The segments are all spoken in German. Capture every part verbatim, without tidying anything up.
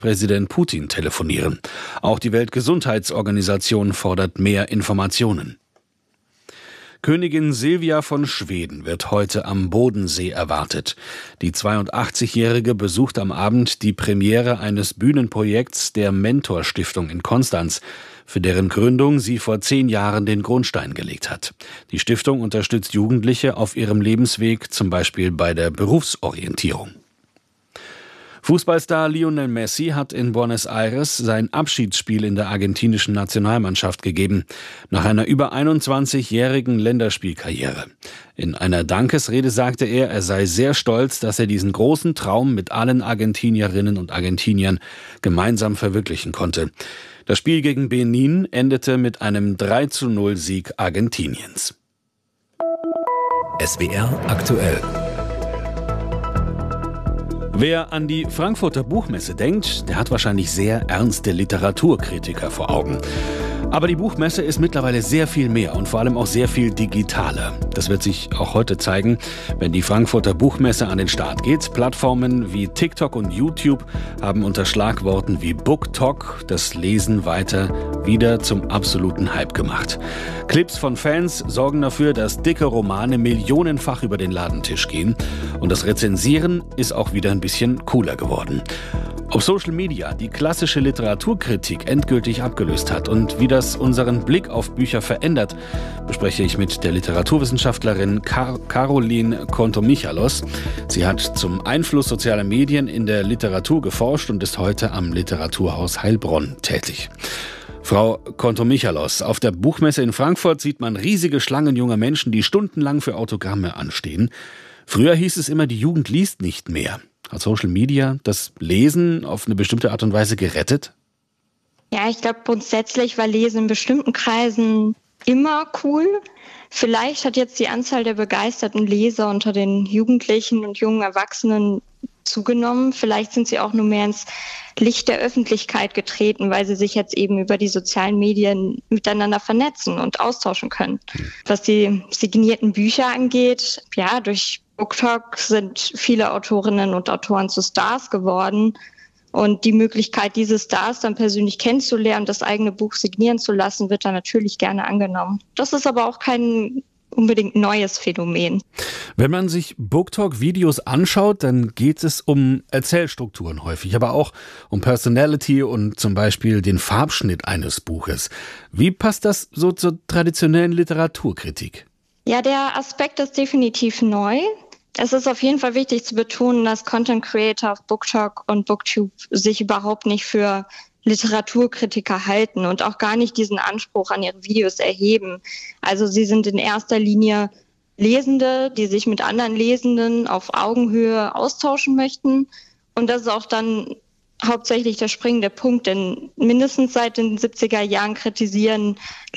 Präsident Putin telefonieren. Auch die Weltgesundheitsorganisation fordert mehr Informationen. Königin Silvia von Schweden wird heute am Bodensee erwartet. Die zweiundachtzigjährige besucht am Abend die Premiere eines Bühnenprojekts der Mentor Stiftung in Konstanz, für deren Gründung sie vor zehn Jahren den Grundstein gelegt hat. Die Stiftung unterstützt Jugendliche auf ihrem Lebensweg, zum Beispiel bei der Berufsorientierung. Fußballstar Lionel Messi hat in Buenos Aires sein Abschiedsspiel in der argentinischen Nationalmannschaft gegeben, nach einer über einundzwanzigjährigen Länderspielkarriere. In einer Dankesrede sagte er, er sei sehr stolz, dass er diesen großen Traum mit allen Argentinierinnen und Argentiniern gemeinsam verwirklichen konnte. Das Spiel gegen Benin endete mit einem drei zu null Sieg Argentiniens. S W R aktuell. Wer an die Frankfurter Buchmesse denkt, der hat wahrscheinlich sehr ernste Literaturkritiker vor Augen. Aber die Buchmesse ist mittlerweile sehr viel mehr und vor allem auch sehr viel digitaler. Das wird sich auch heute zeigen, wenn die Frankfurter Buchmesse an den Start geht. Plattformen wie TikTok und YouTube haben unter Schlagworten wie BookTok das Lesen weiter wieder zum absoluten Hype gemacht. Clips von Fans sorgen dafür, dass dicke Romane millionenfach über den Ladentisch gehen. Und das Rezensieren ist auch wieder ein bisschen cooler geworden. Ob Social Media die klassische Literaturkritik endgültig abgelöst hat und wie das unseren Blick auf Bücher verändert, bespreche ich mit der Literaturwissenschaftlerin Kar- Caroline Kontomichalos. Sie hat zum Einfluss sozialer Medien in der Literatur geforscht und ist heute am Literaturhaus Heilbronn tätig. Frau Kontomichalos, auf der Buchmesse in Frankfurt sieht man riesige Schlangen junger Menschen, die stundenlang für Autogramme anstehen. Früher hieß es immer, die Jugend liest nicht mehr. Hat Social Media das Lesen auf eine bestimmte Art und Weise gerettet? Ja, ich glaube grundsätzlich war Lesen in bestimmten Kreisen immer cool. Vielleicht hat jetzt die Anzahl der begeisterten Leser unter den Jugendlichen und jungen Erwachsenen zugenommen. Vielleicht sind sie auch nur mehr ins Licht der Öffentlichkeit getreten, weil sie sich jetzt eben über die sozialen Medien miteinander vernetzen und austauschen können. Was die signierten Bücher angeht, ja, durch BookTok sind viele Autorinnen und Autoren zu Stars geworden. Und die Möglichkeit, diese Stars dann persönlich kennenzulernen, das eigene Buch signieren zu lassen, wird dann natürlich gerne angenommen. Das ist aber auch kein unbedingt neues Phänomen. Wenn man sich BookTok-Videos anschaut, dann geht es um Erzählstrukturen häufig, aber auch um Personality und zum Beispiel den Farbschnitt eines Buches. Wie passt das so zur traditionellen Literaturkritik? Ja, der Aspekt ist definitiv neu. Es ist auf jeden Fall wichtig zu betonen, dass Content Creator auf BookTok und BookTube sich überhaupt nicht für Literaturkritiker halten und auch gar nicht diesen Anspruch an ihre Videos erheben. Also sie sind in erster Linie Lesende, die sich mit anderen Lesenden auf Augenhöhe austauschen möchten. Und das ist auch dann hauptsächlich der springende Punkt, denn mindestens seit den siebziger Jahren kritisieren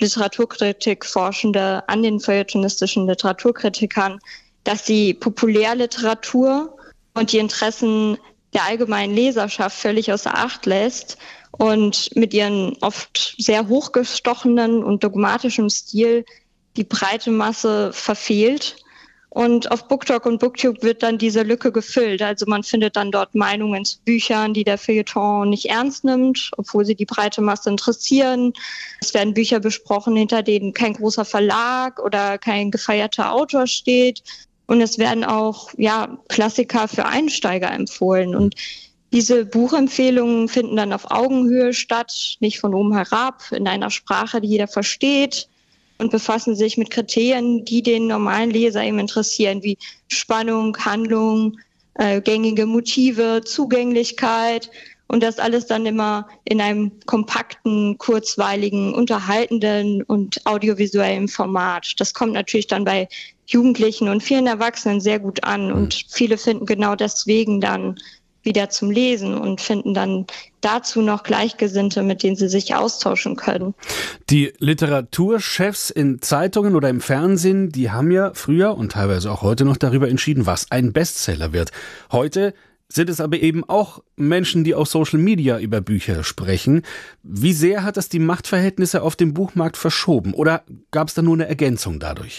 Literaturkritikforschende an den feuilletonistischen Literaturkritikern, dass die Populärliteratur und die Interessen der allgemeinen Leserschaft völlig außer Acht lässt und mit ihren oft sehr hochgestochenen und dogmatischen Stil die breite Masse verfehlt. Und auf BookTok und BookTube wird dann diese Lücke gefüllt. Also man findet dann dort Meinungen zu Büchern, die der Feuilleton nicht ernst nimmt, obwohl sie die breite Masse interessieren. Es werden Bücher besprochen, hinter denen kein großer Verlag oder kein gefeierter Autor steht. Und es werden auch ja Klassiker für Einsteiger empfohlen. Und diese Buchempfehlungen finden dann auf Augenhöhe statt, nicht von oben herab, in einer Sprache, die jeder versteht, und befassen sich mit Kriterien, die den normalen Leser eben interessieren, wie Spannung, Handlung, äh, gängige Motive, Zugänglichkeit. Und das alles dann immer in einem kompakten, kurzweiligen, unterhaltenden und audiovisuellen Format. Das kommt natürlich dann bei Jugendlichen und vielen Erwachsenen sehr gut an. Und viele finden genau deswegen dann wieder zum Lesen und finden dann dazu noch Gleichgesinnte, mit denen sie sich austauschen können. Die Literaturchefs in Zeitungen oder im Fernsehen, die haben ja früher und teilweise auch heute noch darüber entschieden, was ein Bestseller wird. Heute sind es aber eben auch Menschen, die auf Social Media über Bücher sprechen. Wie sehr hat das die Machtverhältnisse auf dem Buchmarkt verschoben oder gab es da nur eine Ergänzung dadurch?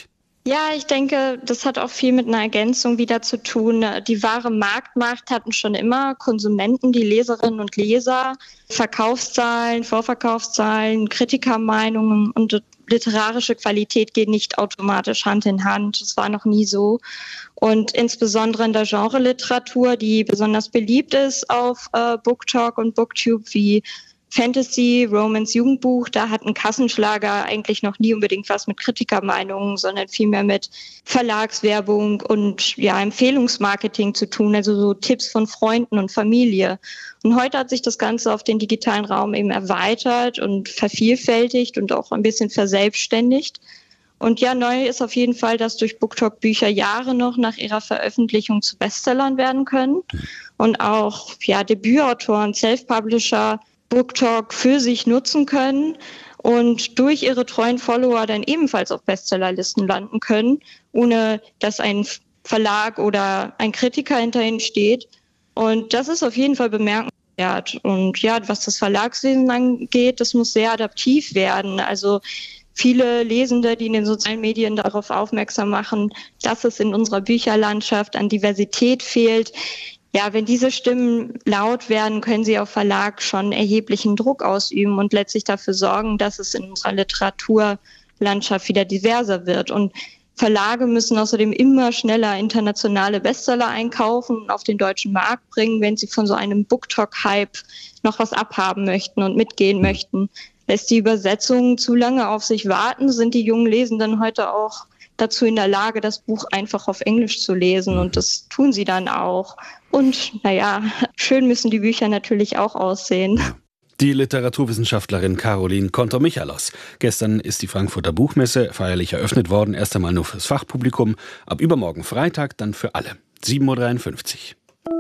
Ja, ich denke, das hat auch viel mit einer Ergänzung wieder zu tun. Die wahre Marktmacht hatten schon immer Konsumenten, die Leserinnen und Leser. Verkaufszahlen, Vorverkaufszahlen, Kritikermeinungen und literarische Qualität gehen nicht automatisch Hand in Hand. Das war noch nie so. Und insbesondere in der Genre-Literatur, die besonders beliebt ist auf äh, BookTok und BookTube, wie Fantasy, Romance, Jugendbuch, da hat ein Kassenschlager eigentlich noch nie unbedingt was mit Kritikermeinungen, sondern vielmehr mit Verlagswerbung und ja, Empfehlungsmarketing zu tun, also so Tipps von Freunden und Familie. Und heute hat sich das Ganze auf den digitalen Raum eben erweitert und vervielfältigt und auch ein bisschen verselbstständigt. Und ja, neu ist auf jeden Fall, dass durch BookTok Bücher Jahre noch nach ihrer Veröffentlichung zu Bestsellern werden können und auch ja, Debütautoren, Self-Publisher BookTok für sich nutzen können und durch ihre treuen Follower dann ebenfalls auf Bestsellerlisten landen können, ohne dass ein Verlag oder ein Kritiker hinter ihnen steht. Und das ist auf jeden Fall bemerkenswert. Und ja, was das Verlagswesen angeht, das muss sehr adaptiv werden. Also viele Lesende, die in den sozialen Medien darauf aufmerksam machen, dass es in unserer Bücherlandschaft an Diversität fehlt. Ja, wenn diese Stimmen laut werden, können sie auf Verlag schon erheblichen Druck ausüben und letztlich dafür sorgen, dass es in unserer Literaturlandschaft wieder diverser wird. Und Verlage müssen außerdem immer schneller internationale Bestseller einkaufen und auf den deutschen Markt bringen, wenn sie von so einem BookTok-Hype noch was abhaben möchten und mitgehen möchten. Lässt die Übersetzung zu lange auf sich warten, sind die jungen Lesenden heute auch dazu in der Lage, das Buch einfach auf Englisch zu lesen. Und das tun sie dann auch. Und naja, schön müssen die Bücher natürlich auch aussehen. Die Literaturwissenschaftlerin Caroline Konter-Michalos. Gestern ist die Frankfurter Buchmesse feierlich eröffnet worden. Erst einmal nur fürs Fachpublikum. Ab übermorgen Freitag dann für alle. sieben Uhr dreiundfünfzig.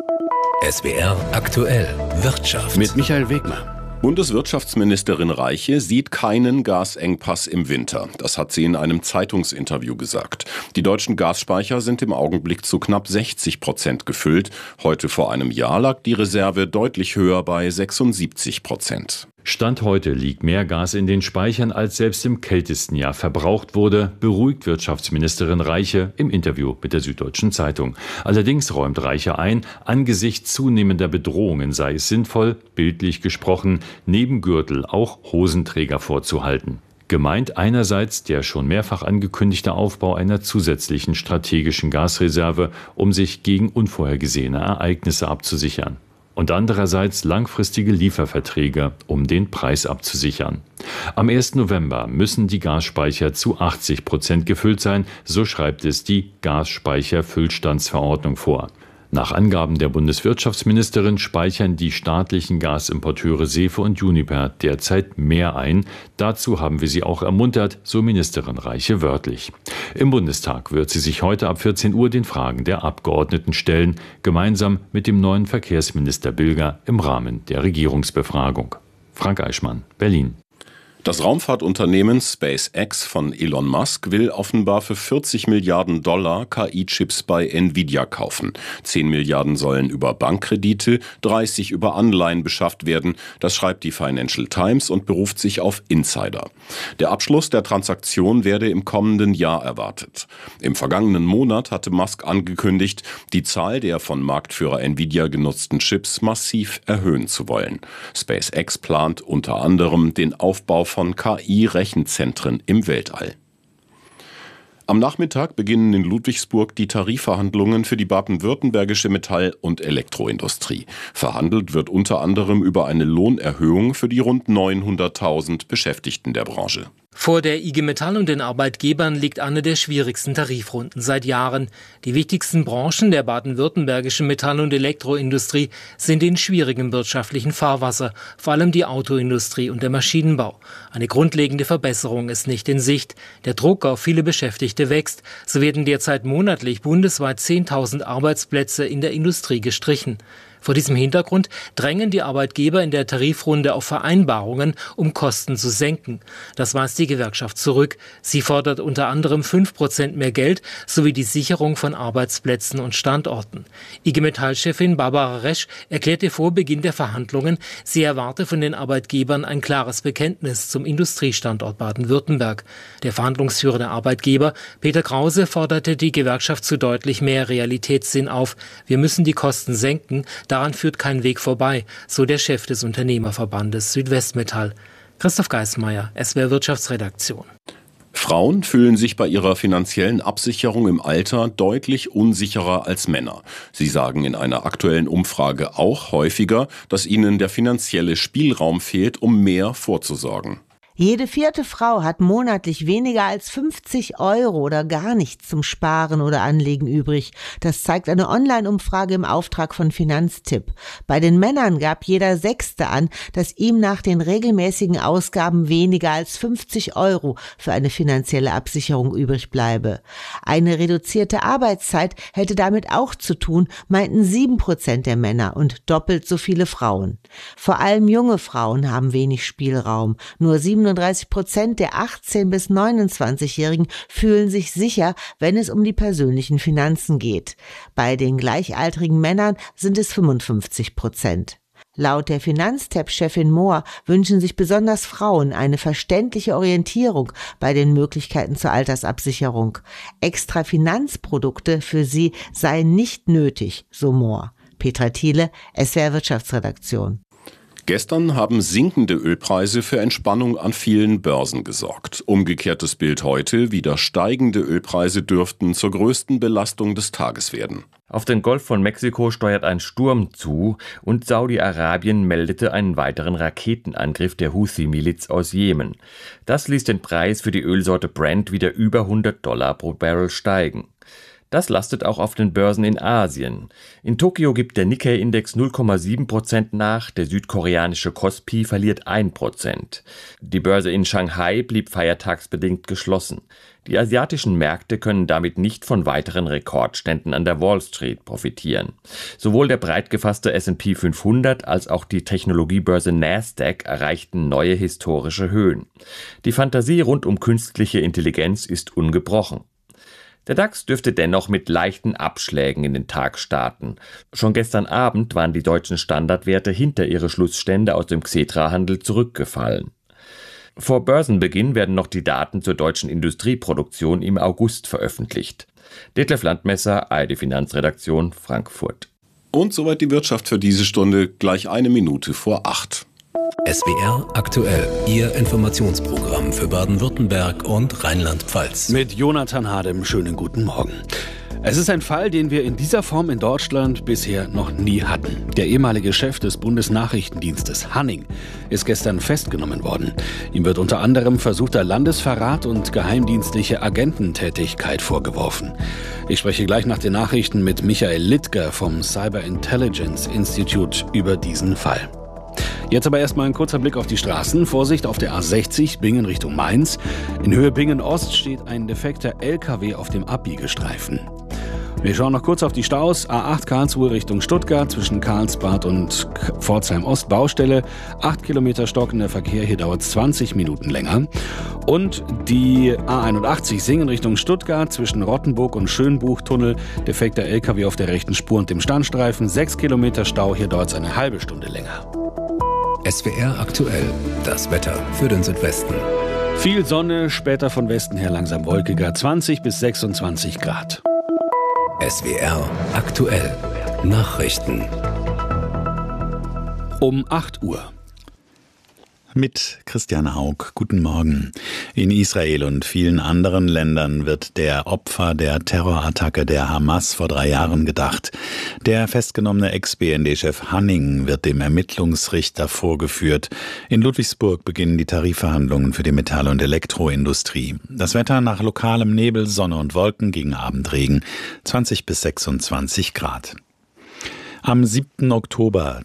S W R aktuell Wirtschaft. Mit Michael Wegmer. Bundeswirtschaftsministerin Reiche sieht keinen Gasengpass im Winter. Das hat sie in einem Zeitungsinterview gesagt. Die deutschen Gasspeicher sind im Augenblick zu knapp sechzig Prozent gefüllt. Heute vor einem Jahr lag die Reserve deutlich höher bei sechsundsiebzig Prozent. Stand heute liegt mehr Gas in den Speichern, als selbst im kältesten Jahr verbraucht wurde, beruhigt Wirtschaftsministerin Reiche im Interview mit der Süddeutschen Zeitung. Allerdings räumt Reiche ein, angesichts zunehmender Bedrohungen sei es sinnvoll, bildlich gesprochen, neben Gürtel auch Hosenträger vorzuhalten. Gemeint einerseits der schon mehrfach angekündigte Aufbau einer zusätzlichen strategischen Gasreserve, um sich gegen unvorhergesehene Ereignisse abzusichern. Und andererseits langfristige Lieferverträge, um den Preis abzusichern. Am ersten November müssen die Gasspeicher zu achtzig Prozent gefüllt sein, so schreibt es die Gasspeicherfüllstandsverordnung vor. Nach Angaben der Bundeswirtschaftsministerin speichern die staatlichen Gasimporteure Sefe und Uniper derzeit mehr ein. Dazu haben wir sie auch ermuntert, so Ministerin Reiche wörtlich. Im Bundestag wird sie sich heute ab vierzehn Uhr den Fragen der Abgeordneten stellen, gemeinsam mit dem neuen Verkehrsminister Bilger im Rahmen der Regierungsbefragung. Frank Eichmann, Berlin. Das Raumfahrtunternehmen SpaceX von Elon Musk will offenbar für vierzig Milliarden Dollar K I-Chips bei Nvidia kaufen. zehn Milliarden sollen über Bankkredite, dreißig über Anleihen beschafft werden. Das schreibt die Financial Times und beruft sich auf Insider. Der Abschluss der Transaktion werde im kommenden Jahr erwartet. Im vergangenen Monat hatte Musk angekündigt, die Zahl der von Marktführer Nvidia genutzten Chips massiv erhöhen zu wollen. SpaceX plant unter anderem den Aufbau von K I-Rechenzentren im Weltall. Am Nachmittag beginnen in Ludwigsburg die Tarifverhandlungen für die baden-württembergische Metall- und Elektroindustrie. Verhandelt wird unter anderem über eine Lohnerhöhung für die rund neunhunderttausend Beschäftigten der Branche. Vor der I G Metall und den Arbeitgebern liegt eine der schwierigsten Tarifrunden seit Jahren. Die wichtigsten Branchen der baden-württembergischen Metall- und Elektroindustrie sind in schwierigem wirtschaftlichen Fahrwasser, vor allem die Autoindustrie und der Maschinenbau. Eine grundlegende Verbesserung ist nicht in Sicht. Der Druck auf viele Beschäftigte wächst. So werden derzeit monatlich bundesweit zehntausend Arbeitsplätze in der Industrie gestrichen. Vor diesem Hintergrund drängen die Arbeitgeber in der Tarifrunde auf Vereinbarungen, um Kosten zu senken. Das weist die Gewerkschaft zurück. Sie fordert unter anderem fünf Prozent mehr Geld sowie die Sicherung von Arbeitsplätzen und Standorten. I G Metall-Chefin Barbara Resch erklärte vor Beginn der Verhandlungen, sie erwarte von den Arbeitgebern ein klares Bekenntnis zum Industriestandort Baden-Württemberg. Der verhandlungsführende Arbeitgeber Peter Krause forderte die Gewerkschaft zu deutlich mehr Realitätssinn auf. Wir müssen die Kosten senken. Daran führt kein Weg vorbei, so der Chef des Unternehmerverbandes Südwestmetall. Christoph Geismeier, S W R Wirtschaftsredaktion. Frauen fühlen sich bei ihrer finanziellen Absicherung im Alter deutlich unsicherer als Männer. Sie sagen in einer aktuellen Umfrage auch häufiger, dass ihnen der finanzielle Spielraum fehlt, um mehr vorzusorgen. Jede vierte Frau hat monatlich weniger als fünfzig Euro oder gar nichts zum Sparen oder Anlegen übrig. Das zeigt eine Online-Umfrage im Auftrag von Finanztipp. Bei den Männern gab jeder Sechste an, dass ihm nach den regelmäßigen Ausgaben weniger als fünfzig Euro für eine finanzielle Absicherung übrig bleibe. Eine reduzierte Arbeitszeit hätte damit auch zu tun, meinten sieben Prozent der Männer und doppelt so viele Frauen. Vor allem junge Frauen haben wenig Spielraum. Nur siebenunddreißig Prozent der achtzehn- bis neunundzwanzigjährigen fühlen sich sicher, wenn es um die persönlichen Finanzen geht. Bei den gleichaltrigen Männern sind es fünfundfünfzig Prozent. Laut der Finanztipp-Chefin Mohr wünschen sich besonders Frauen eine verständliche Orientierung bei den Möglichkeiten zur Altersabsicherung. Extra Finanzprodukte für sie seien nicht nötig, so Mohr. Petra Thiele, S W R Wirtschaftsredaktion. Gestern haben sinkende Ölpreise für Entspannung an vielen Börsen gesorgt. Umgekehrtes Bild heute, wieder steigende Ölpreise dürften zur größten Belastung des Tages werden. Auf den Golf von Mexiko steuert ein Sturm zu und Saudi-Arabien meldete einen weiteren Raketenangriff der Houthi-Miliz aus Jemen. Das ließ den Preis für die Ölsorte Brent wieder über hundert Dollar pro Barrel steigen. Das lastet auch auf den Börsen in Asien. In Tokio gibt der Nikkei-Index null Komma sieben Prozent nach, der südkoreanische Kospi verliert ein Prozent. Die Börse in Shanghai blieb feiertagsbedingt geschlossen. Die asiatischen Märkte können damit nicht von weiteren Rekordständen an der Wall Street profitieren. Sowohl der breit gefasste S und P fünfhundert als auch die Technologiebörse Nasdaq erreichten neue historische Höhen. Die Fantasie rund um künstliche Intelligenz ist ungebrochen. Der DAX dürfte dennoch mit leichten Abschlägen in den Tag starten. Schon gestern Abend waren die deutschen Standardwerte hinter ihre Schlussstände aus dem Xetra-Handel zurückgefallen. Vor Börsenbeginn werden noch die Daten zur deutschen Industrieproduktion im August veröffentlicht. Detlef Landmesser, A R D Finanzredaktion, Frankfurt. Und soweit die Wirtschaft für diese Stunde, gleich eine Minute vor acht. S W R aktuell, Ihr Informationsprogramm für Baden-Württemberg und Rheinland-Pfalz. Mit Jonathan Hadem, schönen guten Morgen. Es ist ein Fall, den wir in dieser Form in Deutschland bisher noch nie hatten. Der ehemalige Chef des Bundesnachrichtendienstes Hanning ist gestern festgenommen worden. Ihm wird unter anderem versuchter Landesverrat und geheimdienstliche Agententätigkeit vorgeworfen. Ich spreche gleich nach den Nachrichten mit Michael Littger vom Cyber Intelligence Institute über diesen Fall. Jetzt aber erstmal ein kurzer Blick auf die Straßen. Vorsicht auf der A sechzig, Bingen Richtung Mainz. In Höhe Bingen-Ost steht ein defekter L K W auf dem Abbiegestreifen. Wir schauen noch kurz auf die Staus. A acht Karlsruhe Richtung Stuttgart, zwischen Karlsbad und Pforzheim-Ost Baustelle. acht Kilometer stockender Verkehr, hier dauert es zwanzig Minuten länger. Und die A einundachtzig Singen Richtung Stuttgart, zwischen Rottenburg und Schönbuchtunnel. Defekter L K W auf der rechten Spur und dem Standstreifen. sechs Kilometer Stau, hier dauert es eine halbe Stunde länger. S W R aktuell, das Wetter für den Südwesten. Viel Sonne, später von Westen her langsam wolkiger, zwanzig bis sechsundzwanzig Grad. S W R aktuell, Nachrichten. Um acht Uhr. Mit Christian Haug. Guten Morgen. In Israel und vielen anderen Ländern wird der Opfer der Terrorattacke der Hamas vor drei Jahren gedacht. Der festgenommene Ex-B N D-Chef Hanning wird dem Ermittlungsrichter vorgeführt. In Ludwigsburg beginnen die Tarifverhandlungen für die Metall- und Elektroindustrie. Das Wetter nach lokalem Nebel, Sonne und Wolken gegen Abendregen, zwanzig bis sechsundzwanzig Grad. Am siebten Oktober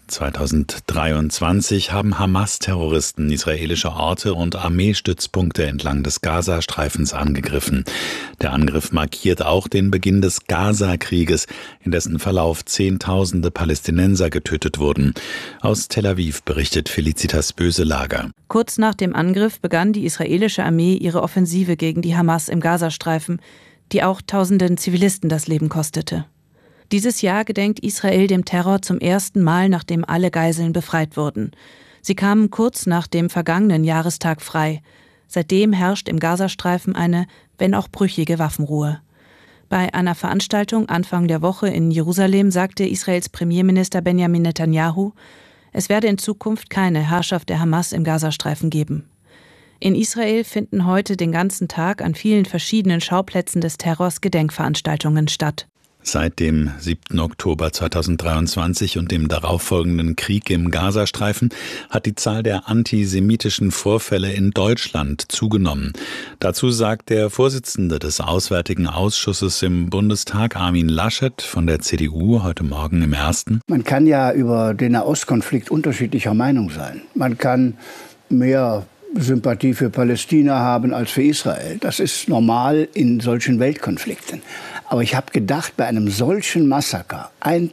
zweitausenddreiundzwanzig haben Hamas-Terroristen israelische Orte und Armeestützpunkte entlang des Gazastreifens angegriffen. Der Angriff markiert auch den Beginn des Gaza-Krieges, in dessen Verlauf Zehntausende Palästinenser getötet wurden. Aus Tel Aviv berichtet Felicitas Böselager. Kurz nach dem Angriff begann die israelische Armee ihre Offensive gegen die Hamas im Gazastreifen, die auch tausenden Zivilisten das Leben kostete. Dieses Jahr gedenkt Israel dem Terror zum ersten Mal, nachdem alle Geiseln befreit wurden. Sie kamen kurz nach dem vergangenen Jahrestag frei. Seitdem herrscht im Gazastreifen eine, wenn auch brüchige Waffenruhe. Bei einer Veranstaltung Anfang der Woche in Jerusalem sagte Israels Premierminister Benjamin Netanyahu, es werde in Zukunft keine Herrschaft der Hamas im Gazastreifen geben. In Israel finden heute den ganzen Tag an vielen verschiedenen Schauplätzen des Terrors Gedenkveranstaltungen statt. Seit dem siebten Oktober zweitausenddreiundzwanzig und dem darauffolgenden Krieg im Gazastreifen hat die Zahl der antisemitischen Vorfälle in Deutschland zugenommen. Dazu sagt der Vorsitzende des Auswärtigen Ausschusses im Bundestag, Armin Laschet von der C D U, heute Morgen im Ersten. Man kann ja über den Nahostkonflikt unterschiedlicher Meinung sein. Man kann mehr Sympathie für Palästina haben als für Israel. Das ist normal in solchen Weltkonflikten. Aber ich habe gedacht, bei einem solchen Massaker,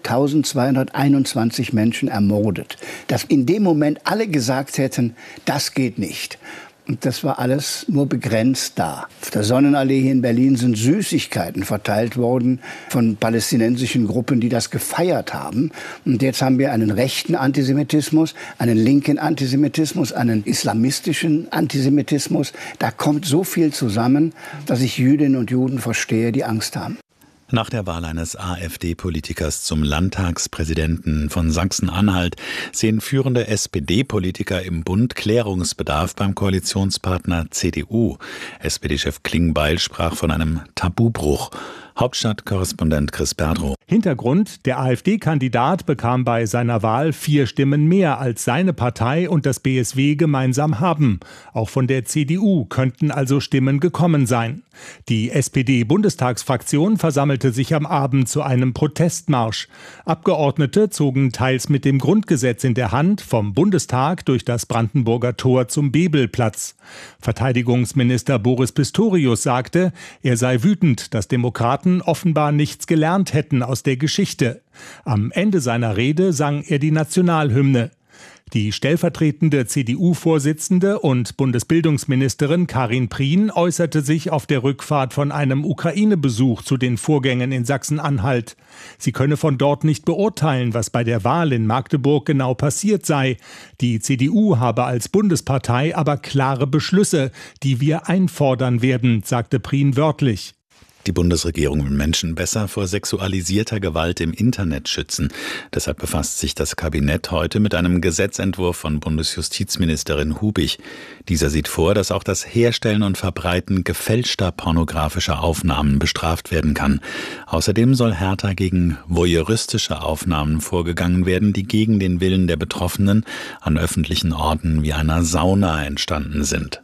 eintausendzweihunderteinundzwanzig Menschen ermordet, dass in dem Moment alle gesagt hätten, das geht nicht. Und das war alles nur begrenzt da. Auf der Sonnenallee hier in Berlin sind Süßigkeiten verteilt worden von palästinensischen Gruppen, die das gefeiert haben. Und jetzt haben wir einen rechten Antisemitismus, einen linken Antisemitismus, einen islamistischen Antisemitismus. Da kommt so viel zusammen, dass ich Jüdinnen und Juden verstehe, die Angst haben. Nach der Wahl eines AfD-Politikers zum Landtagspräsidenten von Sachsen-Anhalt sehen führende S P D-Politiker im Bund Klärungsbedarf beim Koalitionspartner C D U. S P D-Chef Klingbeil sprach von einem Tabubruch. Hauptstadtkorrespondent Chris Berdrow. Hintergrund: Der AfD-Kandidat bekam bei seiner Wahl vier Stimmen mehr, als seine Partei und das B S W gemeinsam haben. Auch von der C D U könnten also Stimmen gekommen sein. Die S P D-Bundestagsfraktion versammelte sich am Abend zu einem Protestmarsch. Abgeordnete zogen teils mit dem Grundgesetz in der Hand vom Bundestag durch das Brandenburger Tor zum Bebelplatz. Verteidigungsminister Boris Pistorius sagte, er sei wütend, dass Demokraten offenbar nichts gelernt hätten aus der Geschichte. Am Ende seiner Rede sang er die Nationalhymne. Die stellvertretende C D U-Vorsitzende und Bundesbildungsministerin Karin Prien äußerte sich auf der Rückfahrt von einem Ukraine-Besuch zu den Vorgängen in Sachsen-Anhalt. Sie könne von dort nicht beurteilen, was bei der Wahl in Magdeburg genau passiert sei. Die C D U habe als Bundespartei aber klare Beschlüsse, die wir einfordern werden, sagte Prien wörtlich. Die Bundesregierung will Menschen besser vor sexualisierter Gewalt im Internet schützen. Deshalb befasst sich das Kabinett heute mit einem Gesetzentwurf von Bundesjustizministerin Hubig. Dieser sieht vor, dass auch das Herstellen und Verbreiten gefälschter pornografischer Aufnahmen bestraft werden kann. Außerdem soll härter gegen voyeuristische Aufnahmen vorgegangen werden, die gegen den Willen der Betroffenen an öffentlichen Orten wie einer Sauna entstanden sind.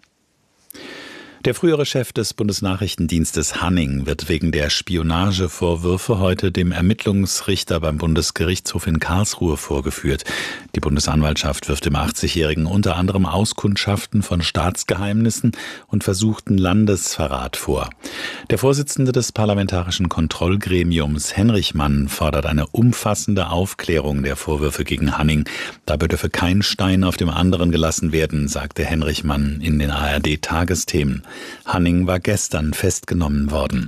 Der frühere Chef des Bundesnachrichtendienstes Hanning wird wegen der Spionagevorwürfe heute dem Ermittlungsrichter beim Bundesgerichtshof in Karlsruhe vorgeführt. Die Bundesanwaltschaft wirft dem achtzigjährigen unter anderem Auskundschaften von Staatsgeheimnissen und versuchten Landesverrat vor. Der Vorsitzende des Parlamentarischen Kontrollgremiums Henrich Mann fordert eine umfassende Aufklärung der Vorwürfe gegen Hanning. Dabei dürfe kein Stein auf dem anderen gelassen werden, sagte Henrich Mann in den A R D-Tagesthemen. Hanning war gestern festgenommen worden.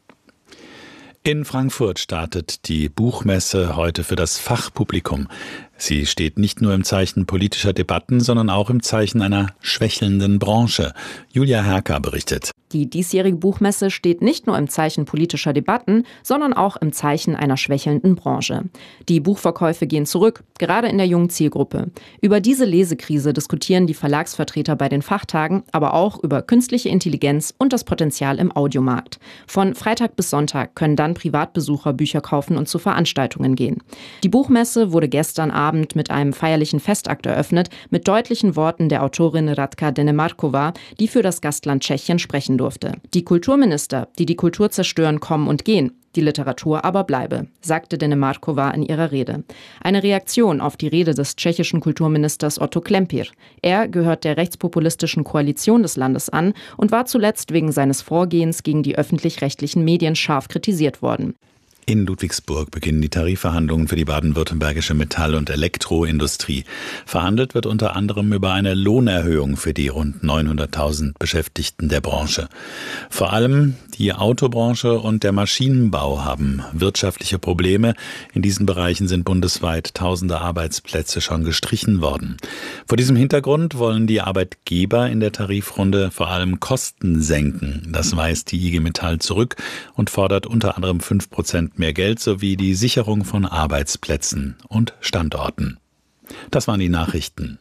In Frankfurt startet die Buchmesse heute für das Fachpublikum. Sie steht nicht nur im Zeichen politischer Debatten, sondern auch im Zeichen einer schwächelnden Branche. Julia Herker berichtet. Die diesjährige Buchmesse steht nicht nur im Zeichen politischer Debatten, sondern auch im Zeichen einer schwächelnden Branche. Die Buchverkäufe gehen zurück, gerade in der jungen Zielgruppe. Über diese Lesekrise diskutieren die Verlagsvertreter bei den Fachtagen, aber auch über künstliche Intelligenz und das Potenzial im Audiomarkt. Von Freitag bis Sonntag können dann Privatbesucher Bücher kaufen und zu Veranstaltungen gehen. Die Buchmesse wurde gestern Abend mit einem feierlichen Festakt eröffnet, mit deutlichen Worten der Autorin Radka Denemarkova, die für das Gastland Tschechien sprechen durfte. Die Kulturminister, die die Kultur zerstören, kommen und gehen. Die Literatur aber bleibe, sagte Dennemarková in ihrer Rede. Eine Reaktion auf die Rede des tschechischen Kulturministers Otto Klempir. Er gehört der rechtspopulistischen Koalition des Landes an und war zuletzt wegen seines Vorgehens gegen die öffentlich-rechtlichen Medien scharf kritisiert worden. In Ludwigsburg beginnen die Tarifverhandlungen für die baden-württembergische Metall- und Elektroindustrie. Verhandelt wird unter anderem über eine Lohnerhöhung für die rund neunhunderttausend Beschäftigten der Branche. Vor allem die Autobranche und der Maschinenbau haben wirtschaftliche Probleme. In diesen Bereichen sind bundesweit tausende Arbeitsplätze schon gestrichen worden. Vor diesem Hintergrund wollen die Arbeitgeber in der Tarifrunde vor allem Kosten senken. Das weist die I G Metall zurück und fordert unter anderem fünf Prozent mehr Geld sowie die Sicherung von Arbeitsplätzen und Standorten. Das waren die Nachrichten.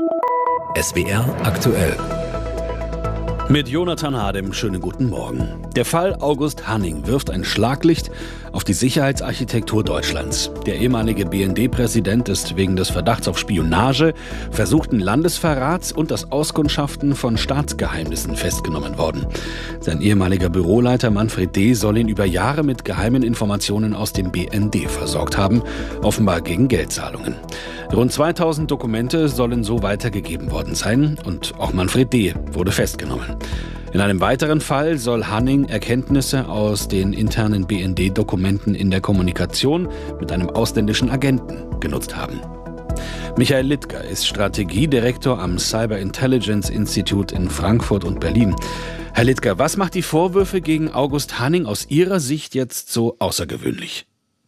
S W R aktuell. Mit Jonathan Hadem, schönen guten Morgen. Der Fall August Hanning wirft ein Schlaglicht auf die Sicherheitsarchitektur Deutschlands. Der ehemalige B N D-Präsident ist wegen des Verdachts auf Spionage, versuchten Landesverrats und das Auskundschaften von Staatsgeheimnissen festgenommen worden. Sein ehemaliger Büroleiter Manfred D. soll ihn über Jahre mit geheimen Informationen aus dem B N D versorgt haben, offenbar gegen Geldzahlungen. Rund zweitausend Dokumente sollen so weitergegeben worden sein und auch Manfred D. wurde festgenommen. In einem weiteren Fall soll Hanning Erkenntnisse aus den internen B N D-Dokumenten in der Kommunikation mit einem ausländischen Agenten genutzt haben. Michael Littger ist Strategiedirektor am Cyber Intelligence Institute in Frankfurt und Berlin. Herr Littger, was macht die Vorwürfe gegen August Hanning aus Ihrer Sicht jetzt so außergewöhnlich?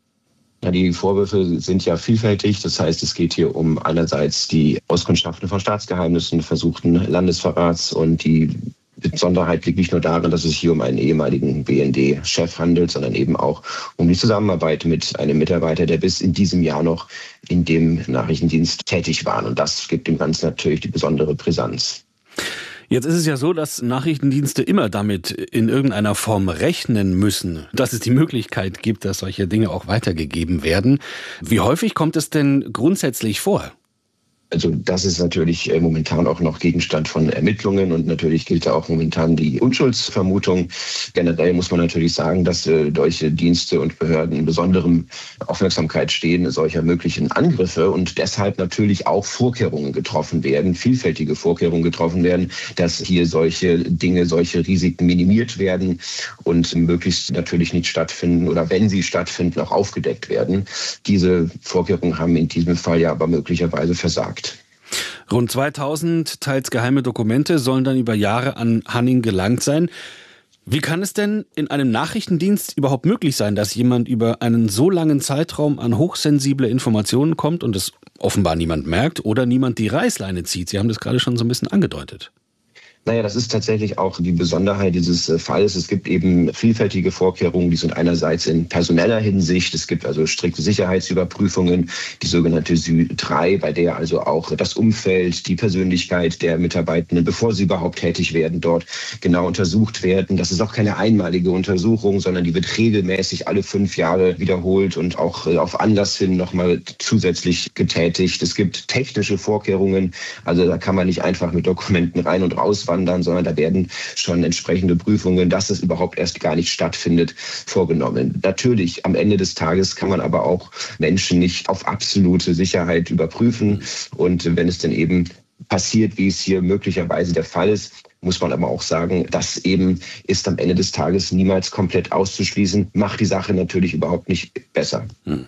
Ja, die Vorwürfe sind ja vielfältig. Das heißt, es geht hier um einerseits die Auskundschaften von Staatsgeheimnissen, versuchten Landesverrats, und die Besonderheit liegt nicht nur darin, dass es hier um einen ehemaligen B N D-Chef handelt, sondern eben auch um die Zusammenarbeit mit einem Mitarbeiter, der bis in diesem Jahr noch in dem Nachrichtendienst tätig war. Und das gibt dem Ganzen natürlich die besondere Brisanz. Jetzt ist es ja so, dass Nachrichtendienste immer damit in irgendeiner Form rechnen müssen, dass es die Möglichkeit gibt, dass solche Dinge auch weitergegeben werden. Wie häufig kommt es denn grundsätzlich vor? Also das ist natürlich momentan auch noch Gegenstand von Ermittlungen, und natürlich gilt da auch momentan die Unschuldsvermutung. Generell muss man natürlich sagen, dass solche Dienste und Behörden in besonderem Aufmerksamkeit stehen solcher möglichen Angriffe und deshalb natürlich auch Vorkehrungen getroffen werden, vielfältige Vorkehrungen getroffen werden, dass hier solche Dinge, solche Risiken minimiert werden und möglichst natürlich nicht stattfinden oder wenn sie stattfinden, auch aufgedeckt werden. Diese Vorkehrungen haben in diesem Fall ja aber möglicherweise versagt. Rund zweitausend teils geheime Dokumente sollen dann über Jahre an Hanning gelangt sein. Wie kann es denn in einem Nachrichtendienst überhaupt möglich sein, dass jemand über einen so langen Zeitraum an hochsensible Informationen kommt und es offenbar niemand merkt oder niemand die Reißleine zieht? Sie haben das gerade schon so ein bisschen angedeutet. Naja, das ist tatsächlich auch die Besonderheit dieses Falles. Es gibt eben vielfältige Vorkehrungen, die sind einerseits in personeller Hinsicht. Es gibt also strikte Sicherheitsüberprüfungen, die sogenannte S Ü drei, bei der also auch das Umfeld, die Persönlichkeit der Mitarbeitenden, bevor sie überhaupt tätig werden, dort genau untersucht werden. Das ist auch keine einmalige Untersuchung, sondern die wird regelmäßig alle fünf Jahre wiederholt und auch auf Anlass hin nochmal zusätzlich getätigt. Es gibt technische Vorkehrungen, also da kann man nicht einfach mit Dokumenten rein und raus wandern, sondern da werden schon entsprechende Prüfungen, dass es überhaupt erst gar nicht stattfindet, vorgenommen. Natürlich, am Ende des Tages kann man aber auch Menschen nicht auf absolute Sicherheit überprüfen. Und wenn es dann eben passiert, wie es hier möglicherweise der Fall ist, muss man aber auch sagen, das eben ist am Ende des Tages niemals komplett auszuschließen, macht die Sache natürlich überhaupt nicht besser. Hm.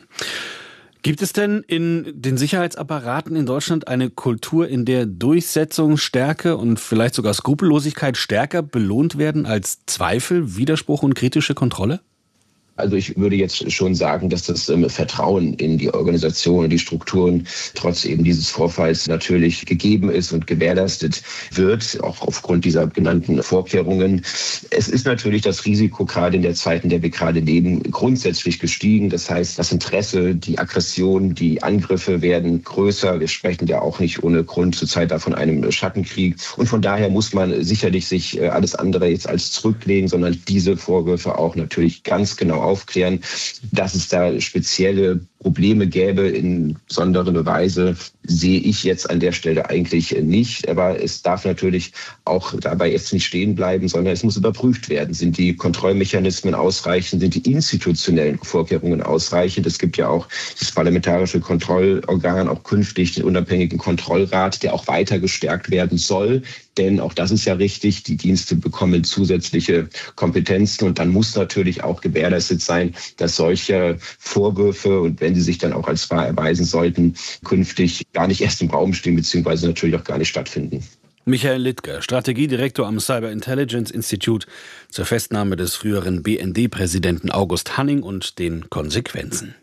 Gibt es denn in den Sicherheitsapparaten in Deutschland eine Kultur, in der Durchsetzung, Stärke und vielleicht sogar Skrupellosigkeit stärker belohnt werden als Zweifel, Widerspruch und kritische Kontrolle? Also ich würde jetzt schon sagen, dass das ähm, Vertrauen in die Organisation und die Strukturen trotz eben dieses Vorfalls natürlich gegeben ist und gewährleistet wird, auch aufgrund dieser genannten Vorkehrungen. Es ist natürlich das Risiko, gerade in der Zeit, in der wir gerade leben, grundsätzlich gestiegen. Das heißt, das Interesse, die Aggression, die Angriffe werden größer. Wir sprechen ja auch nicht ohne Grund zurzeit da von einem Schattenkrieg. Und von daher muss man sicherlich sich alles andere jetzt als zurücklegen, sondern diese Vorwürfe auch natürlich ganz genau aufklären, dass es da spezielle Probleme gäbe in besonderer Weise, sehe ich jetzt an der Stelle eigentlich nicht. Aber es darf natürlich auch dabei jetzt nicht stehen bleiben, sondern es muss überprüft werden. Sind die Kontrollmechanismen ausreichend? Sind die institutionellen Vorkehrungen ausreichend? Es gibt ja auch das parlamentarische Kontrollorgan, auch künftig den unabhängigen Kontrollrat, der auch weiter gestärkt werden soll. Denn auch das ist ja richtig, die Dienste bekommen zusätzliche Kompetenzen und dann muss natürlich auch gewährleistet sein, dass solche Vorwürfe und wenn sie sich dann auch als wahr erweisen sollten, künftig gar nicht erst im Raum stehen, beziehungsweise natürlich auch gar nicht stattfinden. Michael Littke, Strategiedirektor am Cyber Intelligence Institute zur Festnahme des früheren B N D-Präsidenten August Hanning und den Konsequenzen.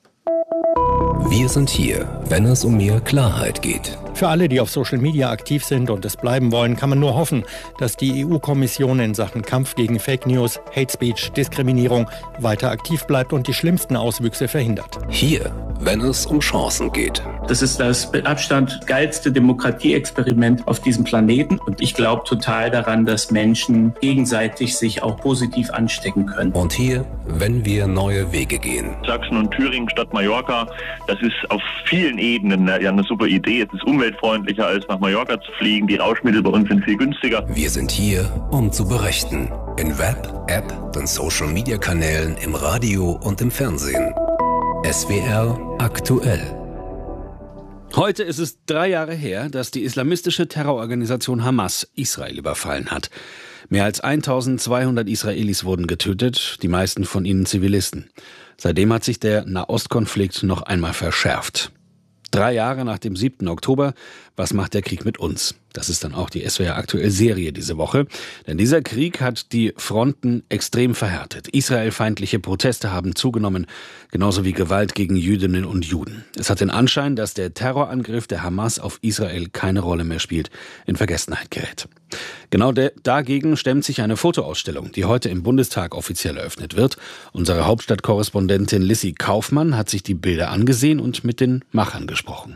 Wir sind hier, wenn es um mehr Klarheit geht. Für alle, die auf Social Media aktiv sind und es bleiben wollen, kann man nur hoffen, dass die E U-Kommission in Sachen Kampf gegen Fake News, Hate Speech, Diskriminierung weiter aktiv bleibt und die schlimmsten Auswüchse verhindert. Hier, wenn es um Chancen geht. Das ist das mit Abstand geilste Demokratieexperiment auf diesem Planeten und ich glaube total daran, dass Menschen gegenseitig sich auch positiv anstecken können. Und hier, wenn wir neue Wege gehen. Sachsen und Thüringen statt Mallorca, das ist auf vielen Ebenen ja eine super Idee. Es ist umweltfreundlicher, als nach Mallorca zu fliegen. Die Rauschmittel bei uns sind viel günstiger. Wir sind hier, um zu berichten. In Web, App, den Social-Media-Kanälen, im Radio und im Fernsehen. S W R aktuell. Heute ist es drei Jahre her, dass die islamistische Terrororganisation Hamas Israel überfallen hat. Mehr als eintausendzweihundert Israelis wurden getötet, die meisten von ihnen Zivilisten. Seitdem hat sich der Nahostkonflikt noch einmal verschärft. Drei Jahre nach dem siebten Oktober, was macht der Krieg mit uns? Das ist dann auch die S W R aktuell Serie diese Woche. Denn dieser Krieg hat die Fronten extrem verhärtet. Israelfeindliche Proteste haben zugenommen, genauso wie Gewalt gegen Jüdinnen und Juden. Es hat den Anschein, dass der Terrorangriff der Hamas auf Israel keine Rolle mehr spielt, in Vergessenheit gerät. Genau de- dagegen stemmt sich eine Fotoausstellung, die heute im Bundestag offiziell eröffnet wird. Unsere Hauptstadtkorrespondentin Lissy Kaufmann hat sich die Bilder angesehen und mit den Machern gesprochen.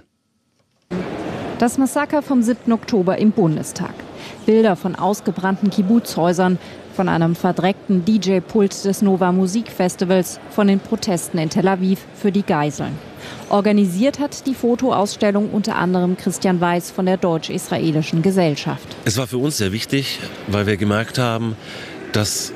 Das Massaker vom siebten Oktober im Bundestag. Bilder von ausgebrannten Kibbutzhäusern, von einem verdreckten D J-Pult des Nova Musikfestivals, von den Protesten in Tel Aviv für die Geiseln. Organisiert hat die Fotoausstellung unter anderem Christian Weiß von der Deutsch-Israelischen Gesellschaft. Es war für uns sehr wichtig, weil wir gemerkt haben, dass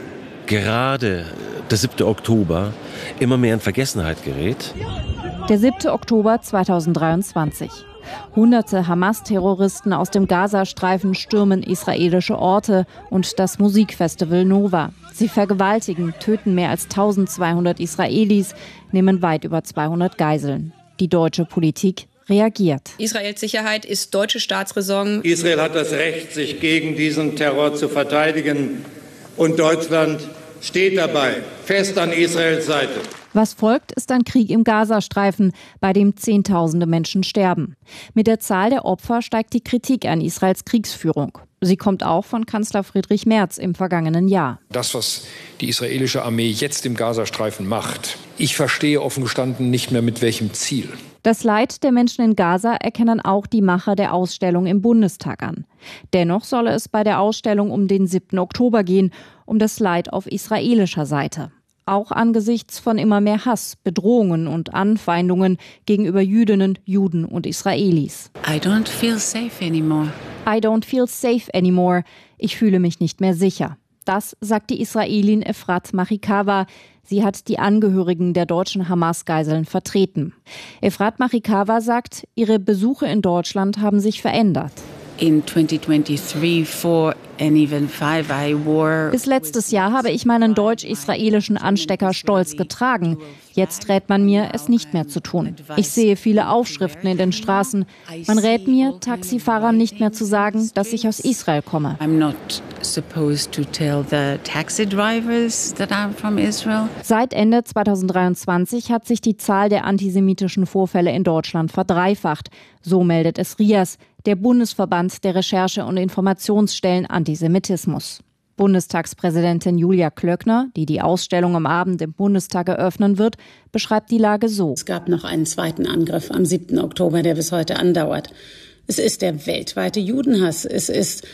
gerade der siebte Oktober immer mehr in Vergessenheit gerät. Der siebte Oktober zweitausenddreiundzwanzig. Hunderte Hamas-Terroristen aus dem Gazastreifen stürmen israelische Orte und das Musikfestival Nova. Sie vergewaltigen, töten mehr als eintausendzweihundert Israelis, nehmen weit über zweihundert Geiseln. Die deutsche Politik reagiert. Israels Sicherheit ist deutsche Staatsräson. Israel hat das Recht, sich gegen diesen Terror zu verteidigen. Und Deutschland steht dabei, fest an Israels Seite. Was folgt, ist ein Krieg im Gazastreifen, bei dem Zehntausende Menschen sterben. Mit der Zahl der Opfer steigt die Kritik an Israels Kriegsführung. Sie kommt auch von Kanzler Friedrich Merz im vergangenen Jahr. Das, was die israelische Armee jetzt im Gazastreifen macht, ich verstehe offen gestanden nicht mehr mit welchem Ziel. Das Leid der Menschen in Gaza erkennen auch die Macher der Ausstellung im Bundestag an. Dennoch solle es bei der Ausstellung um den siebten Oktober gehen, um das Leid auf israelischer Seite. Auch angesichts von immer mehr Hass, Bedrohungen und Anfeindungen gegenüber Jüdinnen, Juden und Israelis. I don't feel safe anymore. I don't feel safe anymore. Ich fühle mich nicht mehr sicher. Das sagt die Israelin Efrat Machikawa. Sie hat die Angehörigen der deutschen Hamas-Geiseln vertreten. Efrat Machikawa sagt, ihre Besuche in Deutschland haben sich verändert. In twenty twenty-three, four and even five, I wore. Bis letztes Jahr habe ich meinen deutsch-israelischen Anstecker stolz getragen. Jetzt rät man mir, es nicht mehr zu tun. Ich sehe viele Aufschriften in den Straßen. Man rät mir, Taxifahrern nicht mehr zu sagen, dass ich aus Israel komme. I'm not supposed to tell the taxi drivers that I'm from Israel. Seit Ende zweitausenddreiundzwanzig hat sich die Zahl der antisemitischen Vorfälle in Deutschland verdreifacht. So meldet es RIAS, der Bundesverband der Recherche- und Informationsstellen Antisemitismus. Bundestagspräsidentin Julia Klöckner, die die Ausstellung am Abend im Bundestag eröffnen wird, beschreibt die Lage so. Es gab noch einen zweiten Angriff am siebten Oktober, der bis heute andauert. Es ist der weltweite Judenhass. Es ist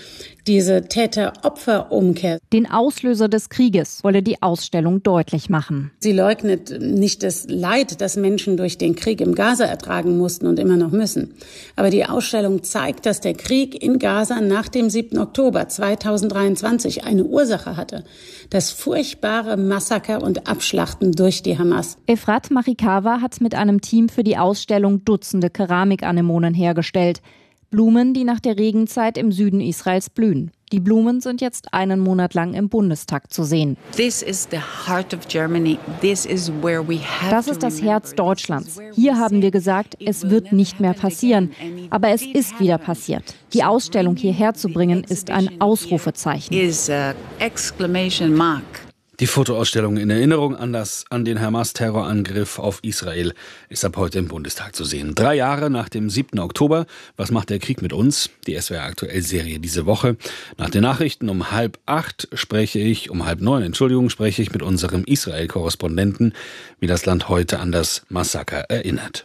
diese Täter-Opfer-Umkehr. Den Auslöser des Krieges wolle die Ausstellung deutlich machen. Sie leugnet nicht das Leid, das Menschen durch den Krieg im Gaza ertragen mussten und immer noch müssen. Aber die Ausstellung zeigt, dass der Krieg in Gaza nach dem siebten Oktober zweitausenddreiundzwanzig eine Ursache hatte. Das furchtbare Massaker und Abschlachten durch die Hamas. Efrat Machikawa hat mit einem Team für die Ausstellung Dutzende Keramikanemonen hergestellt. Blumen, die nach der Regenzeit im Süden Israels blühen. Die Blumen sind jetzt einen Monat lang im Bundestag zu sehen. This is the heart of Germany. This is where we have Das ist das Herz Deutschlands. Hier haben wir gesagt, es wird nicht mehr passieren. Aber es ist wieder passiert. Die Ausstellung hierher zu bringen, ist ein Ausrufezeichen. Is a exclamation mark. Die Fotoausstellung in Erinnerung an, das, an den Hamas-Terrorangriff auf Israel ist ab heute im Bundestag zu sehen. Drei Jahre nach dem siebten Oktober. Was macht der Krieg mit uns? Die S W R-Aktuell-Serie diese Woche. Nach den Nachrichten um halb acht spreche ich, um halb neun, Entschuldigung, spreche ich mit unserem Israel-Korrespondenten, wie das Land heute an das Massaker erinnert.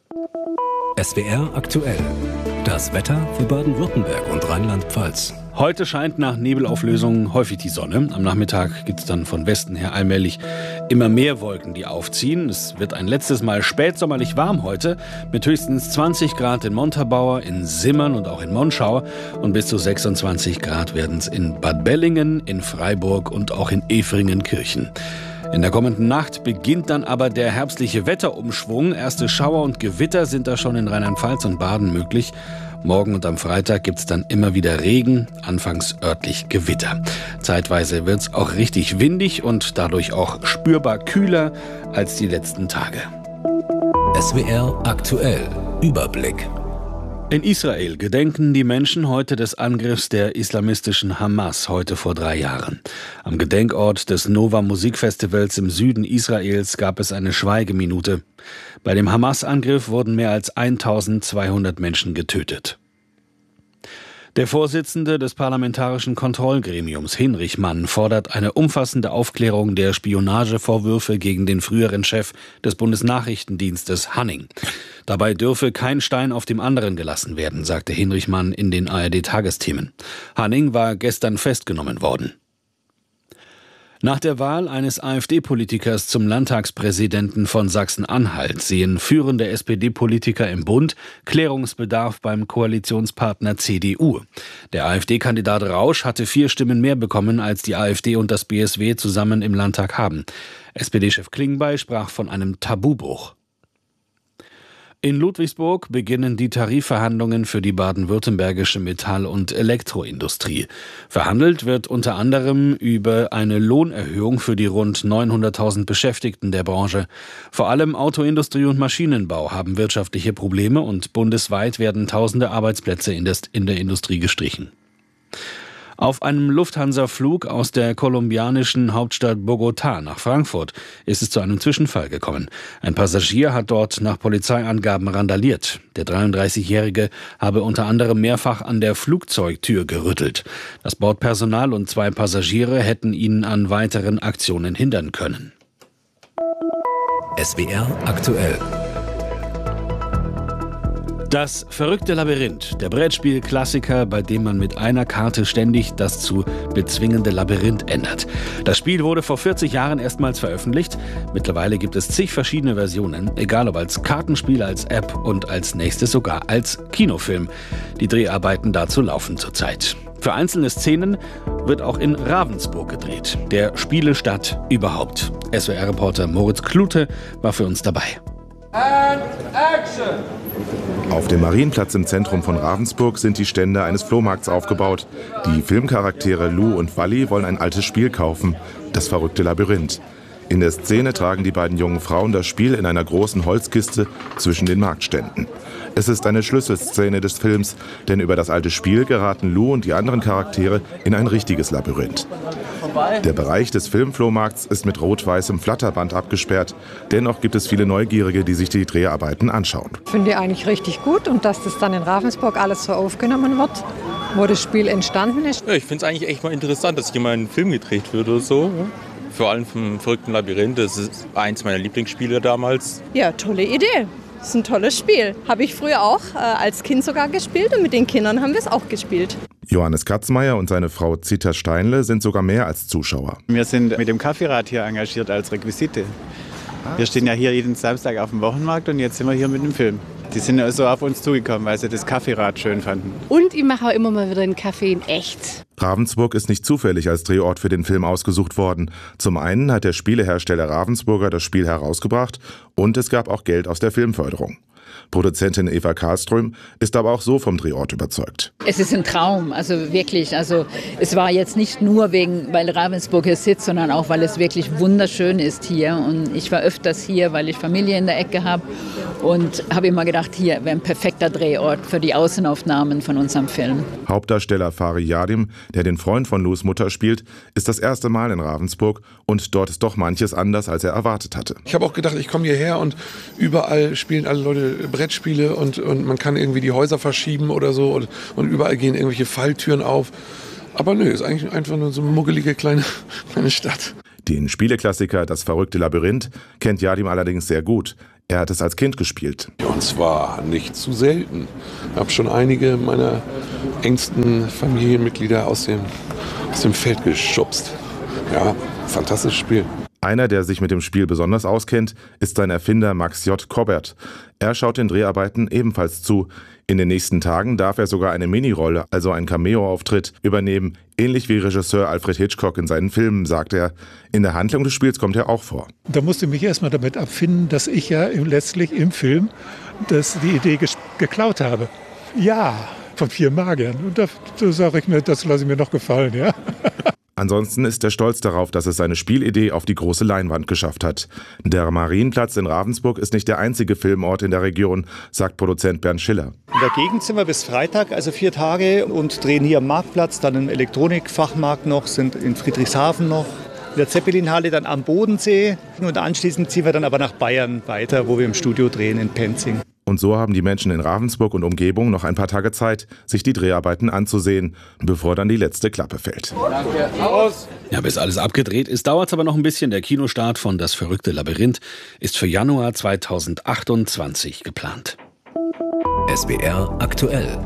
S W R aktuell. Das Wetter für Baden-Württemberg und Rheinland-Pfalz. Heute scheint nach Nebelauflösung häufig die Sonne. Am Nachmittag gibt es dann von Westen her allmählich immer mehr Wolken, die aufziehen. Es wird ein letztes Mal spätsommerlich warm heute mit höchstens zwanzig Grad in Montabaur, in Simmern und auch in Monschau. Und bis zu sechsundzwanzig Grad werden es in Bad Bellingen, in Freiburg und auch in Efringenkirchen. In der kommenden Nacht beginnt dann aber der herbstliche Wetterumschwung. Erste Schauer und Gewitter sind da schon in Rheinland-Pfalz und Baden möglich. Morgen und am Freitag gibt es dann immer wieder Regen, anfangs örtlich Gewitter. Zeitweise wird es auch richtig windig und dadurch auch spürbar kühler als die letzten Tage. S W R aktuell. Überblick. In Israel gedenken die Menschen heute des Angriffs der islamistischen Hamas heute vor drei Jahren. Am Gedenkort des Nova Musikfestivals im Süden Israels gab es eine Schweigeminute. Bei dem Hamas-Angriff wurden mehr als eintausendzweihundert Menschen getötet. Der Vorsitzende des Parlamentarischen Kontrollgremiums, Hinrich Mann, fordert eine umfassende Aufklärung der Spionagevorwürfe gegen den früheren Chef des Bundesnachrichtendienstes Hanning. Dabei dürfe kein Stein auf dem anderen gelassen werden, sagte Hinrich Mann in den A R D-Tagesthemen. Hanning war gestern festgenommen worden. Nach der Wahl eines AfD-Politikers zum Landtagspräsidenten von Sachsen-Anhalt sehen führende S P D-Politiker im Bund Klärungsbedarf beim Koalitionspartner C D U. Der AfD-Kandidat Rausch hatte vier Stimmen mehr bekommen, als die AfD und das B S W zusammen im Landtag haben. S P D-Chef Klingbeil sprach von einem Tabubruch. In Ludwigsburg beginnen die Tarifverhandlungen für die baden-württembergische Metall- und Elektroindustrie. Verhandelt wird unter anderem über eine Lohnerhöhung für die rund neunhunderttausend Beschäftigten der Branche. Vor allem Autoindustrie und Maschinenbau haben wirtschaftliche Probleme und bundesweit werden tausende Arbeitsplätze in der Industrie gestrichen. Auf einem Lufthansa-Flug aus der kolumbianischen Hauptstadt Bogotá nach Frankfurt ist es zu einem Zwischenfall gekommen. Ein Passagier hat dort nach Polizeiangaben randaliert. Der dreiunddreißigjährige habe unter anderem mehrfach an der Flugzeugtür gerüttelt. Das Bordpersonal und zwei Passagiere hätten ihn an weiteren Aktionen hindern können. S W R aktuell. Das verrückte Labyrinth, der Brettspiel-Klassiker, bei dem man mit einer Karte ständig das zu bezwingende Labyrinth ändert. Das Spiel wurde vor vierzig Jahren erstmals veröffentlicht. Mittlerweile gibt es zig verschiedene Versionen, egal ob als Kartenspiel, als App und als nächstes sogar als Kinofilm. Die Dreharbeiten dazu laufen zurzeit. Für einzelne Szenen wird auch in Ravensburg gedreht, der Spielestadt überhaupt. S W R-Reporter Moritz Klute war für uns dabei. And action! Auf dem Marienplatz im Zentrum von Ravensburg sind die Stände eines Flohmarkts aufgebaut. Die Filmcharaktere Lou und Wally wollen ein altes Spiel kaufen, das verrückte Labyrinth. In der Szene tragen die beiden jungen Frauen das Spiel in einer großen Holzkiste zwischen den Marktständen. Es ist eine Schlüsselszene des Films, denn über das alte Spiel geraten Lou und die anderen Charaktere in ein richtiges Labyrinth. Der Bereich des Filmflohmarkts ist mit rot-weißem Flatterband abgesperrt. Dennoch gibt es viele Neugierige, die sich die Dreharbeiten anschauen. Ich finde eigentlich richtig gut und dass das dann in Ravensburg alles so aufgenommen wird, wo das Spiel entstanden ist. Ja, ich finde es eigentlich echt mal interessant, dass hier mal ein Film gedreht wird oder so. Vor allem vom verrückten Labyrinth. Das ist eins meiner Lieblingsspiele damals. Ja, tolle Idee. Das ist ein tolles Spiel. Habe ich früher auch äh, als Kind sogar gespielt und mit den Kindern haben wir es auch gespielt. Johannes Katzmeier und seine Frau Zita Steinle sind sogar mehr als Zuschauer. Wir sind mit dem Kaffeerad hier engagiert als Requisite. Wir stehen ja hier jeden Samstag auf dem Wochenmarkt und jetzt sind wir hier mit dem Film. Die sind also auf uns zugekommen, weil sie das Kaffeerad schön fanden. Und ich mache auch immer mal wieder einen Kaffee in echt. Ravensburg ist nicht zufällig als Drehort für den Film ausgesucht worden. Zum einen hat der Spielehersteller Ravensburger das Spiel herausgebracht und es gab auch Geld aus der Filmförderung. Produzentin Eva Karlström ist aber auch so vom Drehort überzeugt. Es ist ein Traum, also wirklich. Also es war jetzt nicht nur wegen, weil Ravensburg hier sitzt, sondern auch, weil es wirklich wunderschön ist hier. Und ich war öfters hier, weil ich Familie in der Ecke habe und habe immer gedacht, hier wäre ein perfekter Drehort für die Außenaufnahmen von unserem Film. Hauptdarsteller Fari Yadim, der den Freund von Lus Mutter spielt, ist das erste Mal in Ravensburg und dort ist doch manches anders, als er erwartet hatte. Ich habe auch gedacht, ich komme hierher und überall spielen alle Leute Brettspiele und, und man kann irgendwie die Häuser verschieben oder so und, und überall gehen irgendwelche Falltüren auf. Aber nö, ist eigentlich einfach nur so eine muggelige kleine, kleine Stadt. Den Spieleklassiker Das verrückte Labyrinth kennt Yadim allerdings sehr gut. Er hat es als Kind gespielt. Und zwar nicht zu selten. Ich habe schon einige meiner engsten Familienmitglieder aus dem, aus dem Feld geschubst. Ja, fantastisches Spiel. Einer, der sich mit dem Spiel besonders auskennt, ist sein Erfinder Max J. Kobbert. Er schaut den Dreharbeiten ebenfalls zu. In den nächsten Tagen darf er sogar eine Minirolle, also einen Cameo-Auftritt, übernehmen. Ähnlich wie Regisseur Alfred Hitchcock in seinen Filmen, sagt er. In der Handlung des Spiels kommt er auch vor. Da musste ich mich erstmal damit abfinden, dass ich ja letztlich im Film das, die Idee ges- geklaut habe. Ja, von vier Magiern. Und da, da sage ich mir, das lasse ich mir noch gefallen, ja. Ansonsten ist er stolz darauf, dass es seine Spielidee auf die große Leinwand geschafft hat. Der Marienplatz in Ravensburg ist nicht der einzige Filmort in der Region, sagt Produzent Bernd Schiller. In der Gegend sind wir bis Freitag, also vier Tage, und drehen hier am Marktplatz, dann im Elektronikfachmarkt noch, sind in Friedrichshafen noch, in der Zeppelinhalle dann am Bodensee und anschließend ziehen wir dann aber nach Bayern weiter, wo wir im Studio drehen in Penzing. Und so haben die Menschen in Ravensburg und Umgebung noch ein paar Tage Zeit, sich die Dreharbeiten anzusehen, bevor dann die letzte Klappe fällt. Danke. Aus. Ja, bis alles abgedreht ist, dauert es aber noch ein bisschen. Der Kinostart von Das verrückte Labyrinth ist für Januar zweitausendachtundzwanzig geplant. S W R aktuell.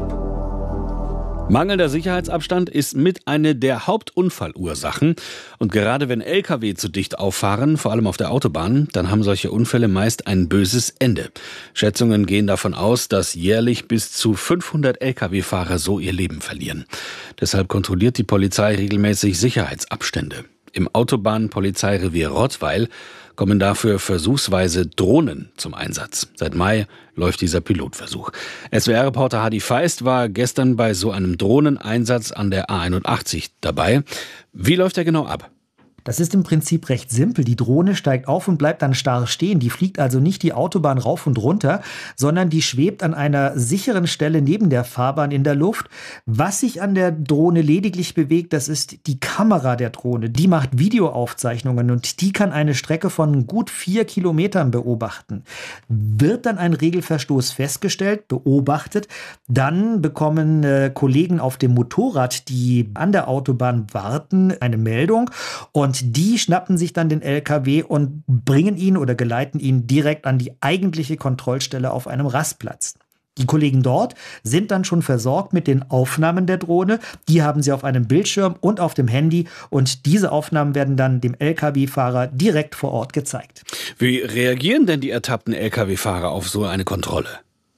Mangelnder Sicherheitsabstand ist mit eine der Hauptunfallursachen. Und gerade wenn L K W zu dicht auffahren, vor allem auf der Autobahn, dann haben solche Unfälle meist ein böses Ende. Schätzungen gehen davon aus, dass jährlich bis zu fünfhundert L K W-Fahrer so ihr Leben verlieren. Deshalb kontrolliert die Polizei regelmäßig Sicherheitsabstände. Im Autobahnpolizeirevier Rottweil kommen dafür versuchsweise Drohnen zum Einsatz. Seit Mai läuft dieser Pilotversuch. S W R-Reporter Hadi Feist war gestern bei so einem Drohneneinsatz an der A einundachtzig dabei. Wie läuft der genau ab? Das ist im Prinzip recht simpel. Die Drohne steigt auf und bleibt dann starr stehen. Die fliegt also nicht die Autobahn rauf und runter, sondern die schwebt an einer sicheren Stelle neben der Fahrbahn in der Luft. Was sich an der Drohne lediglich bewegt, das ist die Kamera der Drohne. Die macht Videoaufzeichnungen und die kann eine Strecke von gut vier Kilometern beobachten. Wird dann ein Regelverstoß festgestellt, beobachtet, dann bekommen äh, Kollegen auf dem Motorrad, die an der Autobahn warten, eine Meldung und Und die schnappen sich dann den L K W und bringen ihn oder geleiten ihn direkt an die eigentliche Kontrollstelle auf einem Rastplatz. Die Kollegen dort sind dann schon versorgt mit den Aufnahmen der Drohne. Die haben sie auf einem Bildschirm und auf dem Handy. Und diese Aufnahmen werden dann dem L K W-Fahrer direkt vor Ort gezeigt. Wie reagieren denn die ertappten L K W-Fahrer auf so eine Kontrolle?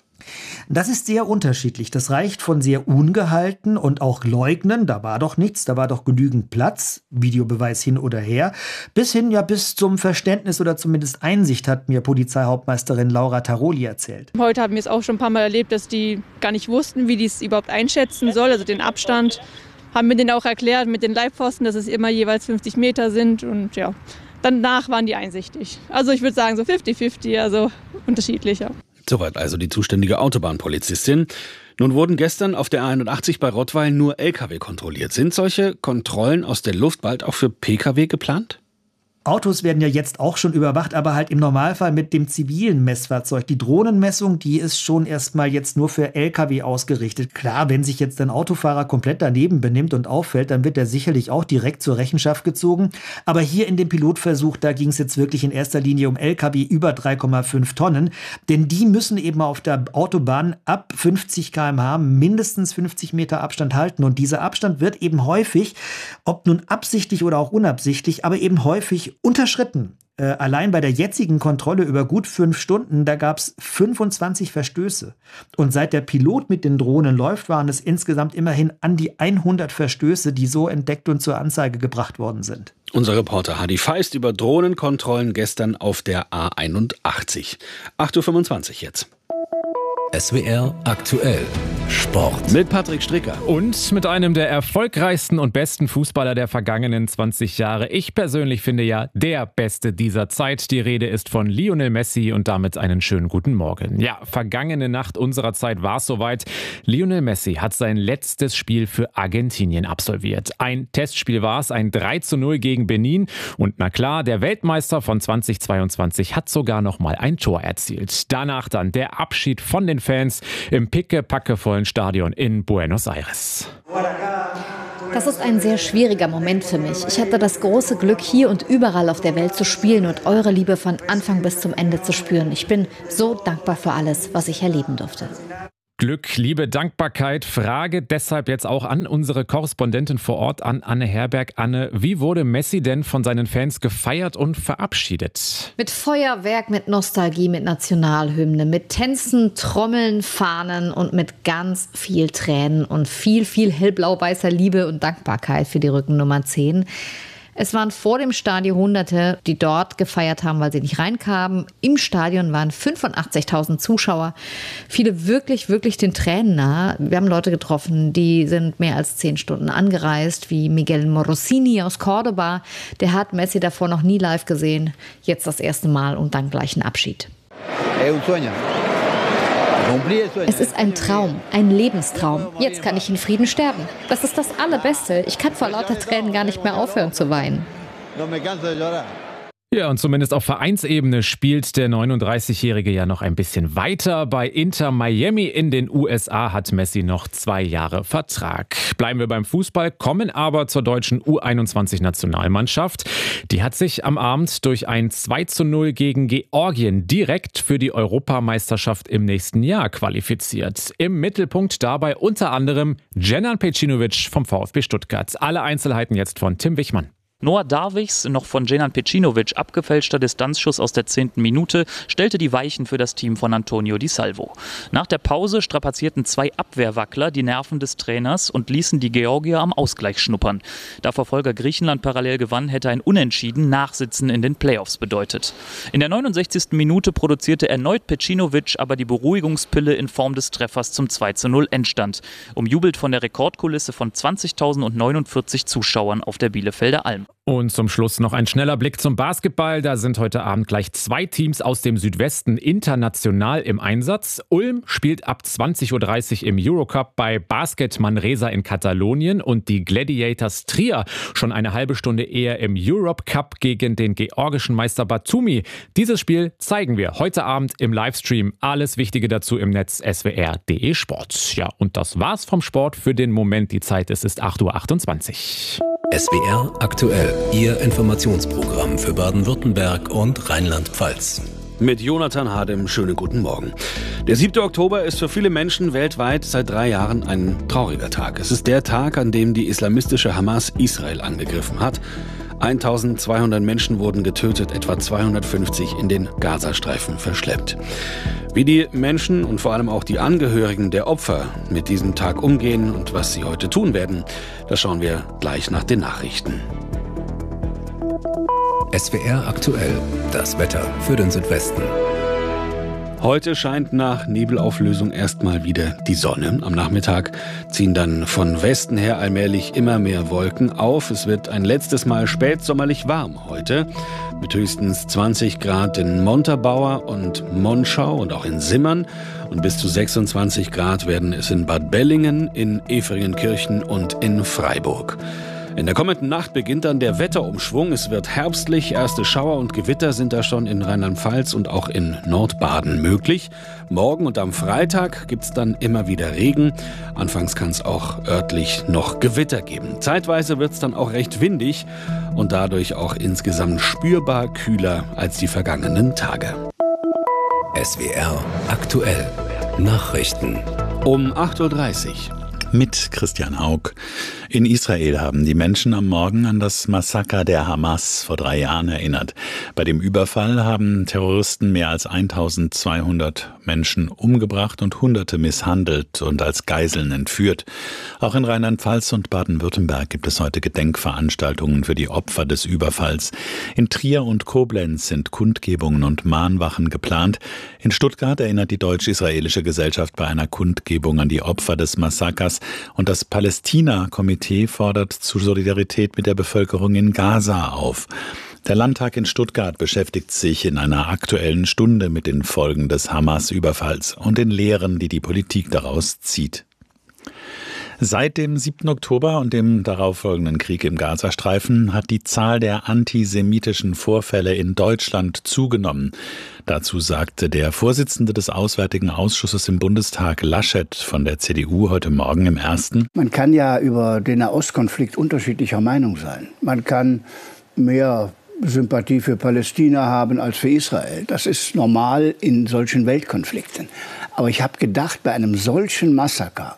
Das ist sehr unterschiedlich. Das reicht von sehr ungehalten und auch leugnen, da war doch nichts, da war doch genügend Platz, Videobeweis hin oder her, bis hin ja bis zum Verständnis oder zumindest Einsicht, hat mir Polizeihauptmeisterin Laura Taroli erzählt. Heute haben wir es auch schon ein paar Mal erlebt, dass die gar nicht wussten, wie die es überhaupt einschätzen soll, also den Abstand. Haben wir denen auch erklärt mit den Leitpfosten, dass es immer jeweils fünfzig Meter sind und ja, danach waren die einsichtig. Also ich würde sagen so fünfzig fünfzig, also unterschiedlicher. Soweit also die zuständige Autobahnpolizistin. Nun wurden gestern auf der A einundachtzig bei Rottweil nur L K W kontrolliert. Sind solche Kontrollen aus der Luft bald auch für P K W geplant? Autos werden ja jetzt auch schon überwacht, aber halt im Normalfall mit dem zivilen Messfahrzeug. Die Drohnenmessung, die ist schon erstmal jetzt nur für L K W ausgerichtet. Klar, wenn sich jetzt ein Autofahrer komplett daneben benimmt und auffällt, dann wird er sicherlich auch direkt zur Rechenschaft gezogen. Aber hier in dem Pilotversuch, da ging es jetzt wirklich in erster Linie um L K W über drei Komma fünf Tonnen. Denn die müssen eben auf der Autobahn ab fünfzig Kilometer pro Stunde mindestens fünfzig Meter Abstand halten. Und dieser Abstand wird eben häufig, ob nun absichtlich oder auch unabsichtlich, aber eben häufig unterschritten. Äh, allein bei der jetzigen Kontrolle über gut fünf Stunden, da gab es fünfundzwanzig Verstöße. Und seit der Pilot mit den Drohnen läuft, waren es insgesamt immerhin an die hundert Verstöße, die so entdeckt und zur Anzeige gebracht worden sind. Unser Reporter Hadi Feist über Drohnenkontrollen gestern auf der A einundachtzig. acht Uhr fünfundzwanzig jetzt. S W R aktuell Sport. Mit Patrick Stricker. Und mit einem der erfolgreichsten und besten Fußballer der vergangenen zwanzig Jahre. Ich persönlich finde ja der Beste dieser Zeit. Die Rede ist von Lionel Messi und damit einen schönen guten Morgen. Ja, vergangene Nacht unserer Zeit war es soweit. Lionel Messi hat sein letztes Spiel für Argentinien absolviert. Ein Testspiel war es, ein drei zu null gegen Benin. Und na klar, der Weltmeister von zweitausendzweiundzwanzig hat sogar noch mal ein Tor erzielt. Danach dann der Abschied von den Fans im pickepackevollen Stadion in Buenos Aires. Das ist ein sehr schwieriger Moment für mich. Ich hatte das große Glück, hier und überall auf der Welt zu spielen und eure Liebe von Anfang bis zum Ende zu spüren. Ich bin so dankbar für alles, was ich erleben durfte. Glück, Liebe, Dankbarkeit. Frage deshalb jetzt auch an unsere Korrespondentin vor Ort, an Anne Herberg. Anne, wie wurde Messi denn von seinen Fans gefeiert und verabschiedet? Mit Feuerwerk, mit Nostalgie, mit Nationalhymne, mit Tänzen, Trommeln, Fahnen und mit ganz viel Tränen und viel, viel hellblau-weißer Liebe und Dankbarkeit für die Rückennummer zehn. Es waren vor dem Stadion Hunderte, die dort gefeiert haben, weil sie nicht reinkamen. Im Stadion waren fünfundachtzigtausend Zuschauer. Viele wirklich, wirklich den Tränen nahe. Wir haben Leute getroffen, die sind mehr als zehn Stunden angereist, wie Miguel Morosini aus Cordoba. Der hat Messi davor noch nie live gesehen. Jetzt das erste Mal und dann gleich ein Abschied. Es ist ein Traum, ein Lebenstraum. Jetzt kann ich in Frieden sterben. Das ist das Allerbeste. Ich kann vor lauter Tränen gar nicht mehr aufhören zu weinen. Ja, und zumindest auf Vereinsebene spielt der neununddreißigjährige ja noch ein bisschen weiter. Bei Inter Miami in den U S A hat Messi noch zwei Jahre Vertrag. Bleiben wir beim Fußball, kommen aber zur deutschen U einundzwanzig-Nationalmannschaft. Die hat sich am Abend durch ein zwei zu null gegen Georgien direkt für die Europameisterschaft im nächsten Jahr qualifiziert. Im Mittelpunkt dabei unter anderem Dženan Pejcinović vom VfB Stuttgart. Alle Einzelheiten jetzt von Tim Wichmann. Noah Darwichs, noch von Dženan Pejcinović abgefälschter Distanzschuss aus der zehnten Minute, stellte die Weichen für das Team von Antonio Di Salvo. Nach der Pause strapazierten zwei Abwehrwackler die Nerven des Trainers und ließen die Georgier am Ausgleich schnuppern. Da Verfolger Griechenland parallel gewann, hätte ein Unentschieden Nachsitzen in den Playoffs bedeutet. In der neunundsechzigsten Minute produzierte erneut Pejcinović aber die Beruhigungspille in Form des Treffers zum zwei zu null Endstand, umjubelt von der Rekordkulisse von zwanzigtausendneunundvierzig Zuschauern auf der Bielefelder Alm. Und zum Schluss noch ein schneller Blick zum Basketball. Da sind heute Abend gleich zwei Teams aus dem Südwesten international im Einsatz. Ulm spielt ab zwanzig Uhr dreißig im Eurocup bei Basket Manresa in Katalonien und die Gladiators Trier schon eine halbe Stunde eher im Europe Cup gegen den georgischen Meister Batumi. Dieses Spiel zeigen wir heute Abend im Livestream. Alles Wichtige dazu im Netz S W R punkt de Sport. Ja, und das war's vom Sport für den Moment. Die Zeit ist, ist acht Uhr achtundzwanzig. S W R aktuell, Ihr Informationsprogramm für Baden-Württemberg und Rheinland-Pfalz. Mit Jonathan Hadem, schönen guten Morgen. Der siebte Oktober ist für viele Menschen weltweit seit drei Jahren ein trauriger Tag. Es ist der Tag, an dem die islamistische Hamas Israel angegriffen hat. eintausendzweihundert Menschen wurden getötet, etwa zweihundertfünfzig in den Gazastreifen verschleppt. Wie die Menschen und vor allem auch die Angehörigen der Opfer mit diesem Tag umgehen und was sie heute tun werden, das schauen wir gleich nach den Nachrichten. S W R aktuell, das Wetter für den Südwesten. Heute scheint nach Nebelauflösung erstmal wieder die Sonne. Am Nachmittag ziehen dann von Westen her allmählich immer mehr Wolken auf. Es wird ein letztes Mal spätsommerlich warm heute. Mit höchstens zwanzig Grad in Montabaur und Monschau und auch in Simmern. Und bis zu sechsundzwanzig Grad werden es in Bad Bellingen, in Efringenkirchen und in Freiburg. In der kommenden Nacht beginnt dann der Wetterumschwung. Es wird herbstlich. Erste Schauer und Gewitter sind da schon in Rheinland-Pfalz und auch in Nordbaden möglich. Morgen und am Freitag gibt es dann immer wieder Regen. Anfangs kann es auch örtlich noch Gewitter geben. Zeitweise wird es dann auch recht windig und dadurch auch insgesamt spürbar kühler als die vergangenen Tage. S W R aktuell. Nachrichten. Um acht Uhr dreißig. Mit Christian Haug. In Israel haben die Menschen am Morgen an das Massaker der Hamas vor drei Jahren erinnert. Bei dem Überfall haben Terroristen mehr als eintausendzweihundert Menschen umgebracht und Hunderte misshandelt und als Geiseln entführt. Auch in Rheinland-Pfalz und Baden-Württemberg gibt es heute Gedenkveranstaltungen für die Opfer des Überfalls. In Trier und Koblenz sind Kundgebungen und Mahnwachen geplant. In Stuttgart erinnert die Deutsch-Israelische Gesellschaft bei einer Kundgebung an die Opfer des Massakers. Und das Palästina-Komitee fordert zur Solidarität mit der Bevölkerung in Gaza auf. Der Landtag in Stuttgart beschäftigt sich in einer aktuellen Stunde mit den Folgen des Hamas-Überfalls und den Lehren, die die Politik daraus zieht. Seit dem siebten Oktober und dem darauffolgenden Krieg im Gazastreifen hat die Zahl der antisemitischen Vorfälle in Deutschland zugenommen. Dazu sagte der Vorsitzende des Auswärtigen Ausschusses im Bundestag, Laschet von der C D U, heute Morgen im Ersten. Man kann ja über den Nahostkonflikt unterschiedlicher Meinung sein. Man kann mehr Sympathie für Palästina haben als für Israel. Das ist normal in solchen Weltkonflikten. Aber ich habe gedacht, bei einem solchen Massaker,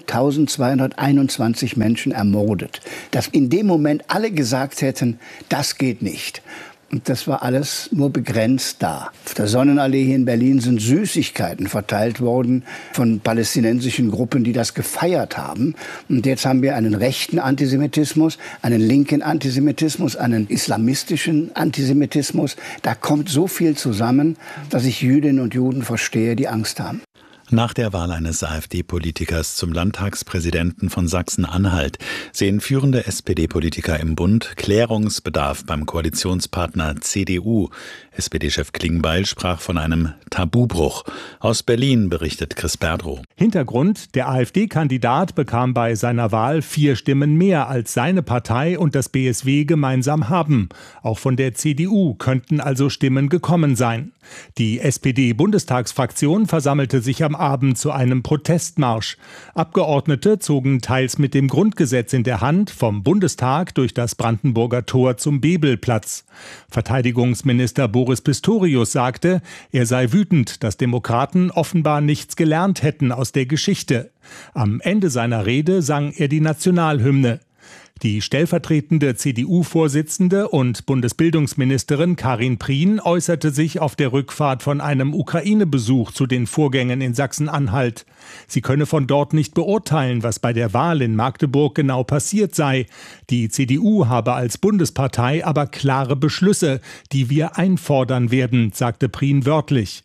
eintausendzweihunderteinundzwanzig Menschen ermordet, dass in dem Moment alle gesagt hätten, das geht nicht. Und das war alles nur begrenzt da. Auf der Sonnenallee hier in Berlin sind Süßigkeiten verteilt worden von palästinensischen Gruppen, die das gefeiert haben. Und jetzt haben wir einen rechten Antisemitismus, einen linken Antisemitismus, einen islamistischen Antisemitismus. Da kommt so viel zusammen, dass ich Jüdinnen und Juden verstehe, die Angst haben. Nach der Wahl eines AfD-Politikers zum Landtagspräsidenten von Sachsen-Anhalt sehen führende S P D-Politiker im Bund Klärungsbedarf beim Koalitionspartner C D U. S P D-Chef Klingbeil sprach von einem Tabubruch. Aus Berlin berichtet Chris Berdrow. Hintergrund: Der AfD-Kandidat bekam bei seiner Wahl vier Stimmen mehr, als seine Partei und das B S W gemeinsam haben. Auch von der C D U könnten also Stimmen gekommen sein. Die S P D-Bundestagsfraktion versammelte sich am Abend zu einem Protestmarsch. Abgeordnete zogen teils mit dem Grundgesetz in der Hand vom Bundestag durch das Brandenburger Tor zum Bebelplatz. Verteidigungsminister Boris Pistorius sagte, er sei wütend, dass Demokraten offenbar nichts gelernt hätten aus der Geschichte. Am Ende seiner Rede sang er die Nationalhymne. Die stellvertretende C D U-Vorsitzende und Bundesbildungsministerin Karin Prien äußerte sich auf der Rückfahrt von einem Ukraine-Besuch zu den Vorgängen in Sachsen-Anhalt. Sie könne von dort nicht beurteilen, was bei der Wahl in Magdeburg genau passiert sei. Die C D U habe als Bundespartei aber klare Beschlüsse, die wir einfordern werden, sagte Prien wörtlich.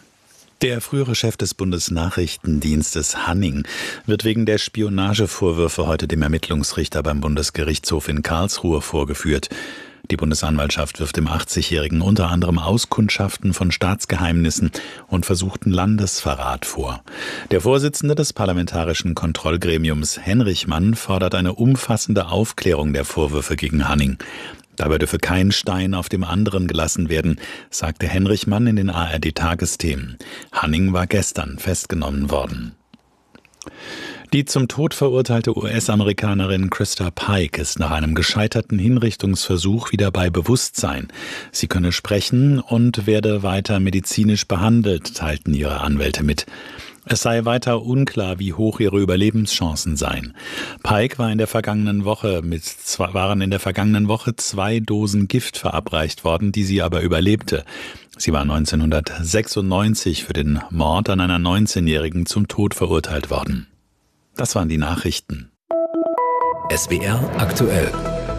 Der frühere Chef des Bundesnachrichtendienstes Hanning wird wegen der Spionagevorwürfe heute dem Ermittlungsrichter beim Bundesgerichtshof in Karlsruhe vorgeführt. Die Bundesanwaltschaft wirft dem achtzigjährigen unter anderem Auskundschaften von Staatsgeheimnissen und versuchten Landesverrat vor. Der Vorsitzende des Parlamentarischen Kontrollgremiums, Henrichmann, fordert eine umfassende Aufklärung der Vorwürfe gegen Hanning. Dabei dürfe kein Stein auf dem anderen gelassen werden, sagte Henrichmann in den A R D-Tagesthemen. Hanning war gestern festgenommen worden. Die zum Tod verurteilte U S-Amerikanerin Krista Pike ist nach einem gescheiterten Hinrichtungsversuch wieder bei Bewusstsein. Sie könne sprechen und werde weiter medizinisch behandelt, teilten ihre Anwälte mit. Es sei weiter unklar, wie hoch ihre Überlebenschancen seien. Pike war in der vergangenen Woche mit zwei, waren in der vergangenen Woche zwei Dosen Gift verabreicht worden, die sie aber überlebte. Sie war neunzehnhundertsechsundneunzig für den Mord an einer neunzehnjährigen zum Tod verurteilt worden. Das waren die Nachrichten. S W R aktuell.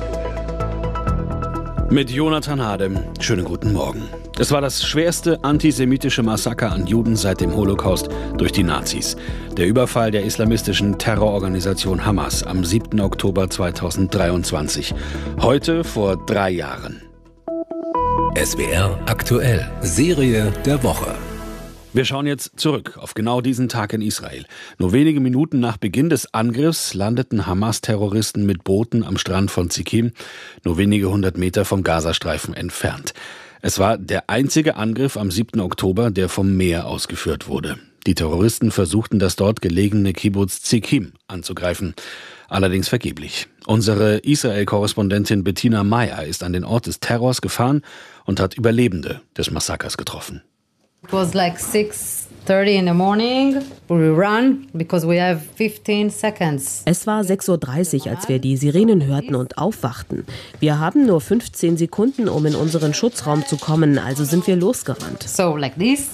Mit Jonathan Hade. Schönen guten Morgen. Es war das schwerste antisemitische Massaker an Juden seit dem Holocaust durch die Nazis. Der Überfall der islamistischen Terrororganisation Hamas am siebten Oktober zweitausenddreiundzwanzig. Heute vor drei Jahren. S W R aktuell. Serie der Woche. Wir schauen jetzt zurück auf genau diesen Tag in Israel. Nur wenige Minuten nach Beginn des Angriffs landeten Hamas-Terroristen mit Booten am Strand von Zikim, nur wenige hundert Meter vom Gazastreifen entfernt. Es war der einzige Angriff am siebten Oktober, der vom Meer ausgeführt wurde. Die Terroristen versuchten, das dort gelegene Kibbuz Zikim anzugreifen. Allerdings vergeblich. Unsere Israel-Korrespondentin Bettina Meyer ist an den Ort des Terrors gefahren und hat Überlebende des Massakers getroffen. It was like six thirty in the morning. We run because we have fifteen seconds. Es war sechs Uhr dreißig, als wir die Sirenen hörten und aufwachten. Wir haben nur fünfzehn Sekunden, um in unseren Schutzraum zu kommen, also sind wir losgerannt. So like this.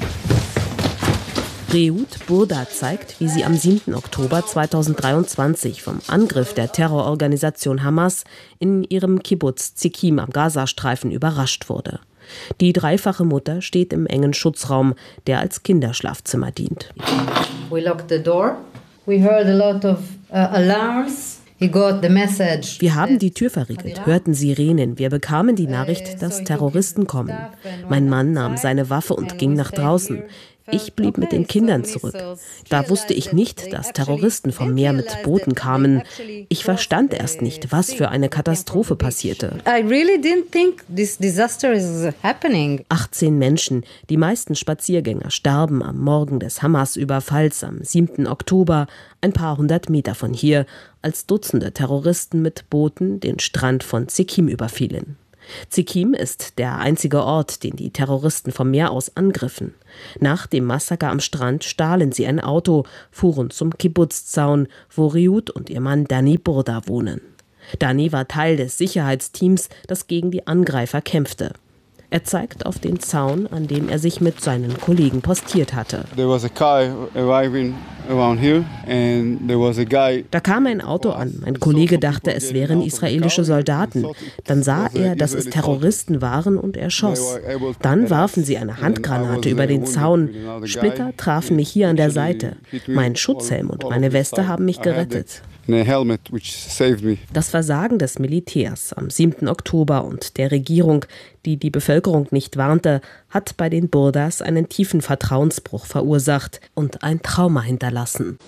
Reut Burda zeigt, wie sie am siebten Oktober zweitausenddreiundzwanzig vom Angriff der Terrororganisation Hamas in ihrem Kibbuz Zikim am Gazastreifen überrascht wurde. Die dreifache Mutter steht im engen Schutzraum, der als Kinderschlafzimmer dient. We locked the door. We heard a lot of uh, alarms. He got the message. Wir haben die Tür verriegelt, hörten Sirenen. Wir bekamen die Nachricht, dass Terroristen kommen. Mein Mann nahm seine Waffe und ging nach draußen. Ich blieb mit den Kindern zurück. Da wusste ich nicht, dass Terroristen vom Meer mit Booten kamen. Ich verstand erst nicht, was für eine Katastrophe passierte. I really didn't think this disaster is happening. achtzehn Menschen, die meisten Spaziergänger, starben am Morgen des Hamas-Überfalls am siebten Oktober, ein paar hundert Meter von hier, als Dutzende Terroristen mit Booten den Strand von Zikim überfielen. Zikim ist der einzige Ort, den die Terroristen vom Meer aus angriffen. Nach dem Massaker am Strand stahlen sie ein Auto, fuhren zum Kibbuz-Zaun, wo Reut und ihr Mann Dani Burda wohnen. Dani war Teil des Sicherheitsteams, das gegen die Angreifer kämpfte. Er zeigt auf den Zaun, an dem er sich mit seinen Kollegen postiert hatte. Da kam ein Auto an. Mein Kollege dachte, es wären israelische Soldaten. Dann sah er, dass es Terroristen waren und er schoss. Dann warfen sie eine Handgranate über den Zaun. Splitter trafen mich hier an der Seite. Mein Schutzhelm und meine Weste haben mich gerettet. Das Versagen des Militärs am siebten Oktober und der Regierung, die die Bevölkerung nicht warnte, hat bei den Burdas einen tiefen Vertrauensbruch verursacht und ein Trauma hinterlassen.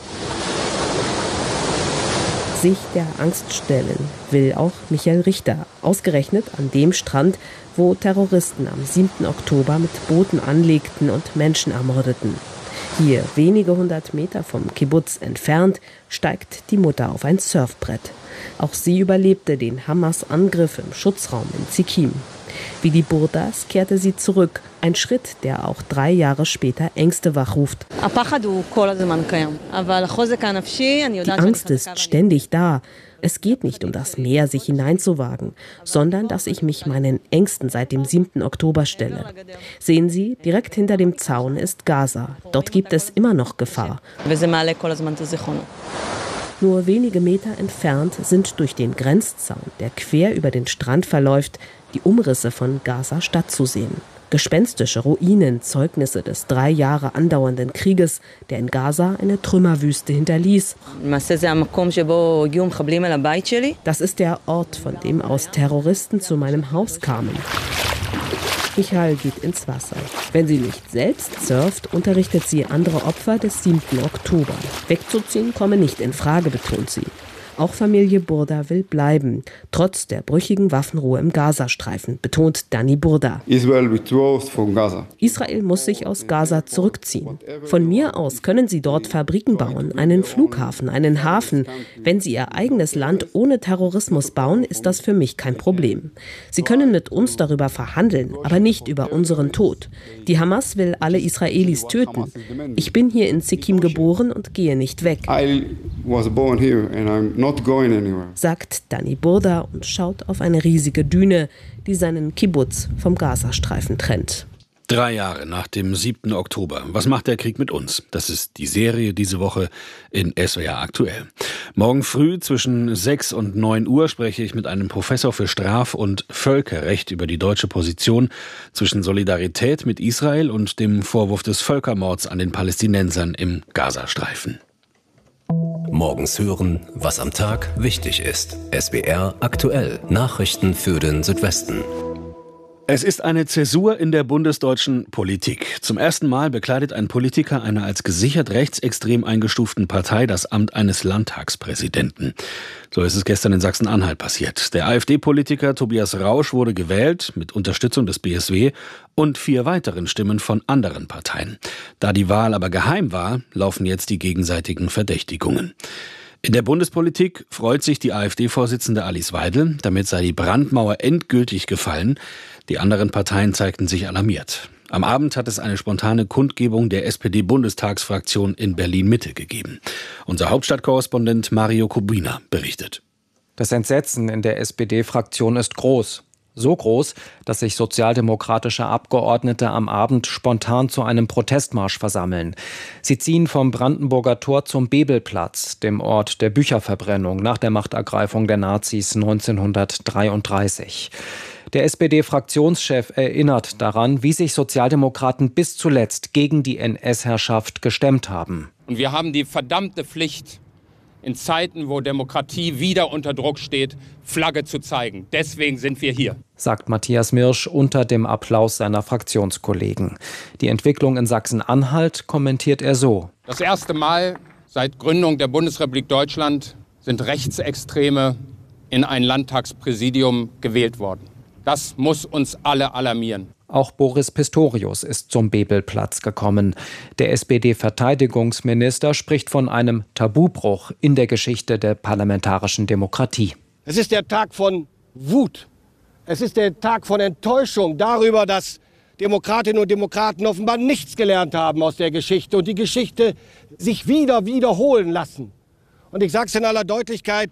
Sich der Angst stellen will auch Michael Richter, ausgerechnet an dem Strand, wo Terroristen am siebten Oktober mit Booten anlegten und Menschen ermordeten. Hier, wenige hundert Meter vom Kibbuz entfernt, steigt die Mutter auf ein Surfbrett. Auch sie überlebte den Hamas-Angriff im Schutzraum in Zikim. Wie die Burdas kehrte sie zurück, ein Schritt, der auch drei Jahre später Ängste wachruft. Die Angst ist ständig da. Es geht nicht um das Meer, sich hineinzuwagen, sondern dass ich mich meinen Ängsten seit dem siebten Oktober stelle. Sehen Sie, direkt hinter dem Zaun ist Gaza. Dort gibt es immer noch Gefahr. Nur wenige Meter entfernt sind durch den Grenzzaun, der quer über den Strand verläuft, die Umrisse von Gaza-Stadt zu sehen. Gespenstische Ruinen, Zeugnisse des drei Jahre andauernden Krieges, der in Gaza eine Trümmerwüste hinterließ. Das ist der Ort, von dem aus Terroristen zu meinem Haus kamen. Michael geht ins Wasser. Wenn sie nicht selbst surft, unterrichtet sie andere Opfer des siebten Oktober. Wegzuziehen komme nicht in Frage, betont sie. Auch Familie Burda will bleiben, trotz der brüchigen Waffenruhe im Gazastreifen, betont Dani Burda. Israel withdraws from Gaza. Israel muss sich aus Gaza zurückziehen. Von mir aus können sie dort Fabriken bauen, einen Flughafen, einen Hafen. Wenn sie ihr eigenes Land ohne Terrorismus bauen, ist das für mich kein Problem. Sie können mit uns darüber verhandeln, aber nicht über unseren Tod. Die Hamas will alle Israelis töten. Ich bin hier in Zikim geboren und gehe nicht weg. I was born here and I'm not going anywhere. Sagt Dani Burda und schaut auf eine riesige Düne, die seinen Kibbuz vom Gazastreifen trennt. Drei Jahre nach dem siebten Oktober. Was macht der Krieg mit uns? Das ist die Serie diese Woche in S W R aktuell. Morgen früh zwischen sechs und neun Uhr spreche ich mit einem Professor für Straf- und Völkerrecht über die deutsche Position zwischen Solidarität mit Israel und dem Vorwurf des Völkermords an den Palästinensern im Gazastreifen. Morgens hören, was am Tag wichtig ist. S W R aktuell. Nachrichten für den Südwesten. Es ist eine Zäsur in der bundesdeutschen Politik. Zum ersten Mal bekleidet ein Politiker einer als gesichert rechtsextrem eingestuften Partei das Amt eines Landtagspräsidenten. So ist es gestern in Sachsen-Anhalt passiert. Der AfD-Politiker Tobias Rausch wurde gewählt mit Unterstützung des B S W und vier weiteren Stimmen von anderen Parteien. Da die Wahl aber geheim war, laufen jetzt die gegenseitigen Verdächtigungen. In der Bundespolitik freut sich die AfD-Vorsitzende Alice Weidel, damit sei die Brandmauer endgültig gefallen. Die anderen Parteien zeigten sich alarmiert. Am Abend hat es eine spontane Kundgebung der S P D-Bundestagsfraktion in Berlin-Mitte gegeben. Unser Hauptstadtkorrespondent Mario Kubina berichtet. Das Entsetzen in der S P D-Fraktion ist groß. So groß, dass sich sozialdemokratische Abgeordnete am Abend spontan zu einem Protestmarsch versammeln. Sie ziehen vom Brandenburger Tor zum Bebelplatz, dem Ort der Bücherverbrennung nach der Machtergreifung der Nazis neunzehnhundertdreiunddreißig. Der S P D-Fraktionschef erinnert daran, wie sich Sozialdemokraten bis zuletzt gegen die N S-Herrschaft gestemmt haben. Und wir haben die verdammte Pflicht, in Zeiten, wo Demokratie wieder unter Druck steht, Flagge zu zeigen. Deswegen sind wir hier, sagt Matthias Mirsch unter dem Applaus seiner Fraktionskollegen. Die Entwicklung in Sachsen-Anhalt kommentiert er so. Das erste Mal seit Gründung der Bundesrepublik Deutschland sind Rechtsextreme in ein Landtagspräsidium gewählt worden. Das muss uns alle alarmieren. Auch Boris Pistorius ist zum Bebelplatz gekommen. Der S P D-Verteidigungsminister spricht von einem Tabubruch in der Geschichte der parlamentarischen Demokratie. Es ist der Tag von Wut. Es ist der Tag von Enttäuschung darüber, dass Demokratinnen und Demokraten offenbar nichts gelernt haben aus der Geschichte und die Geschichte sich wieder wiederholen lassen. Und ich sage es in aller Deutlichkeit,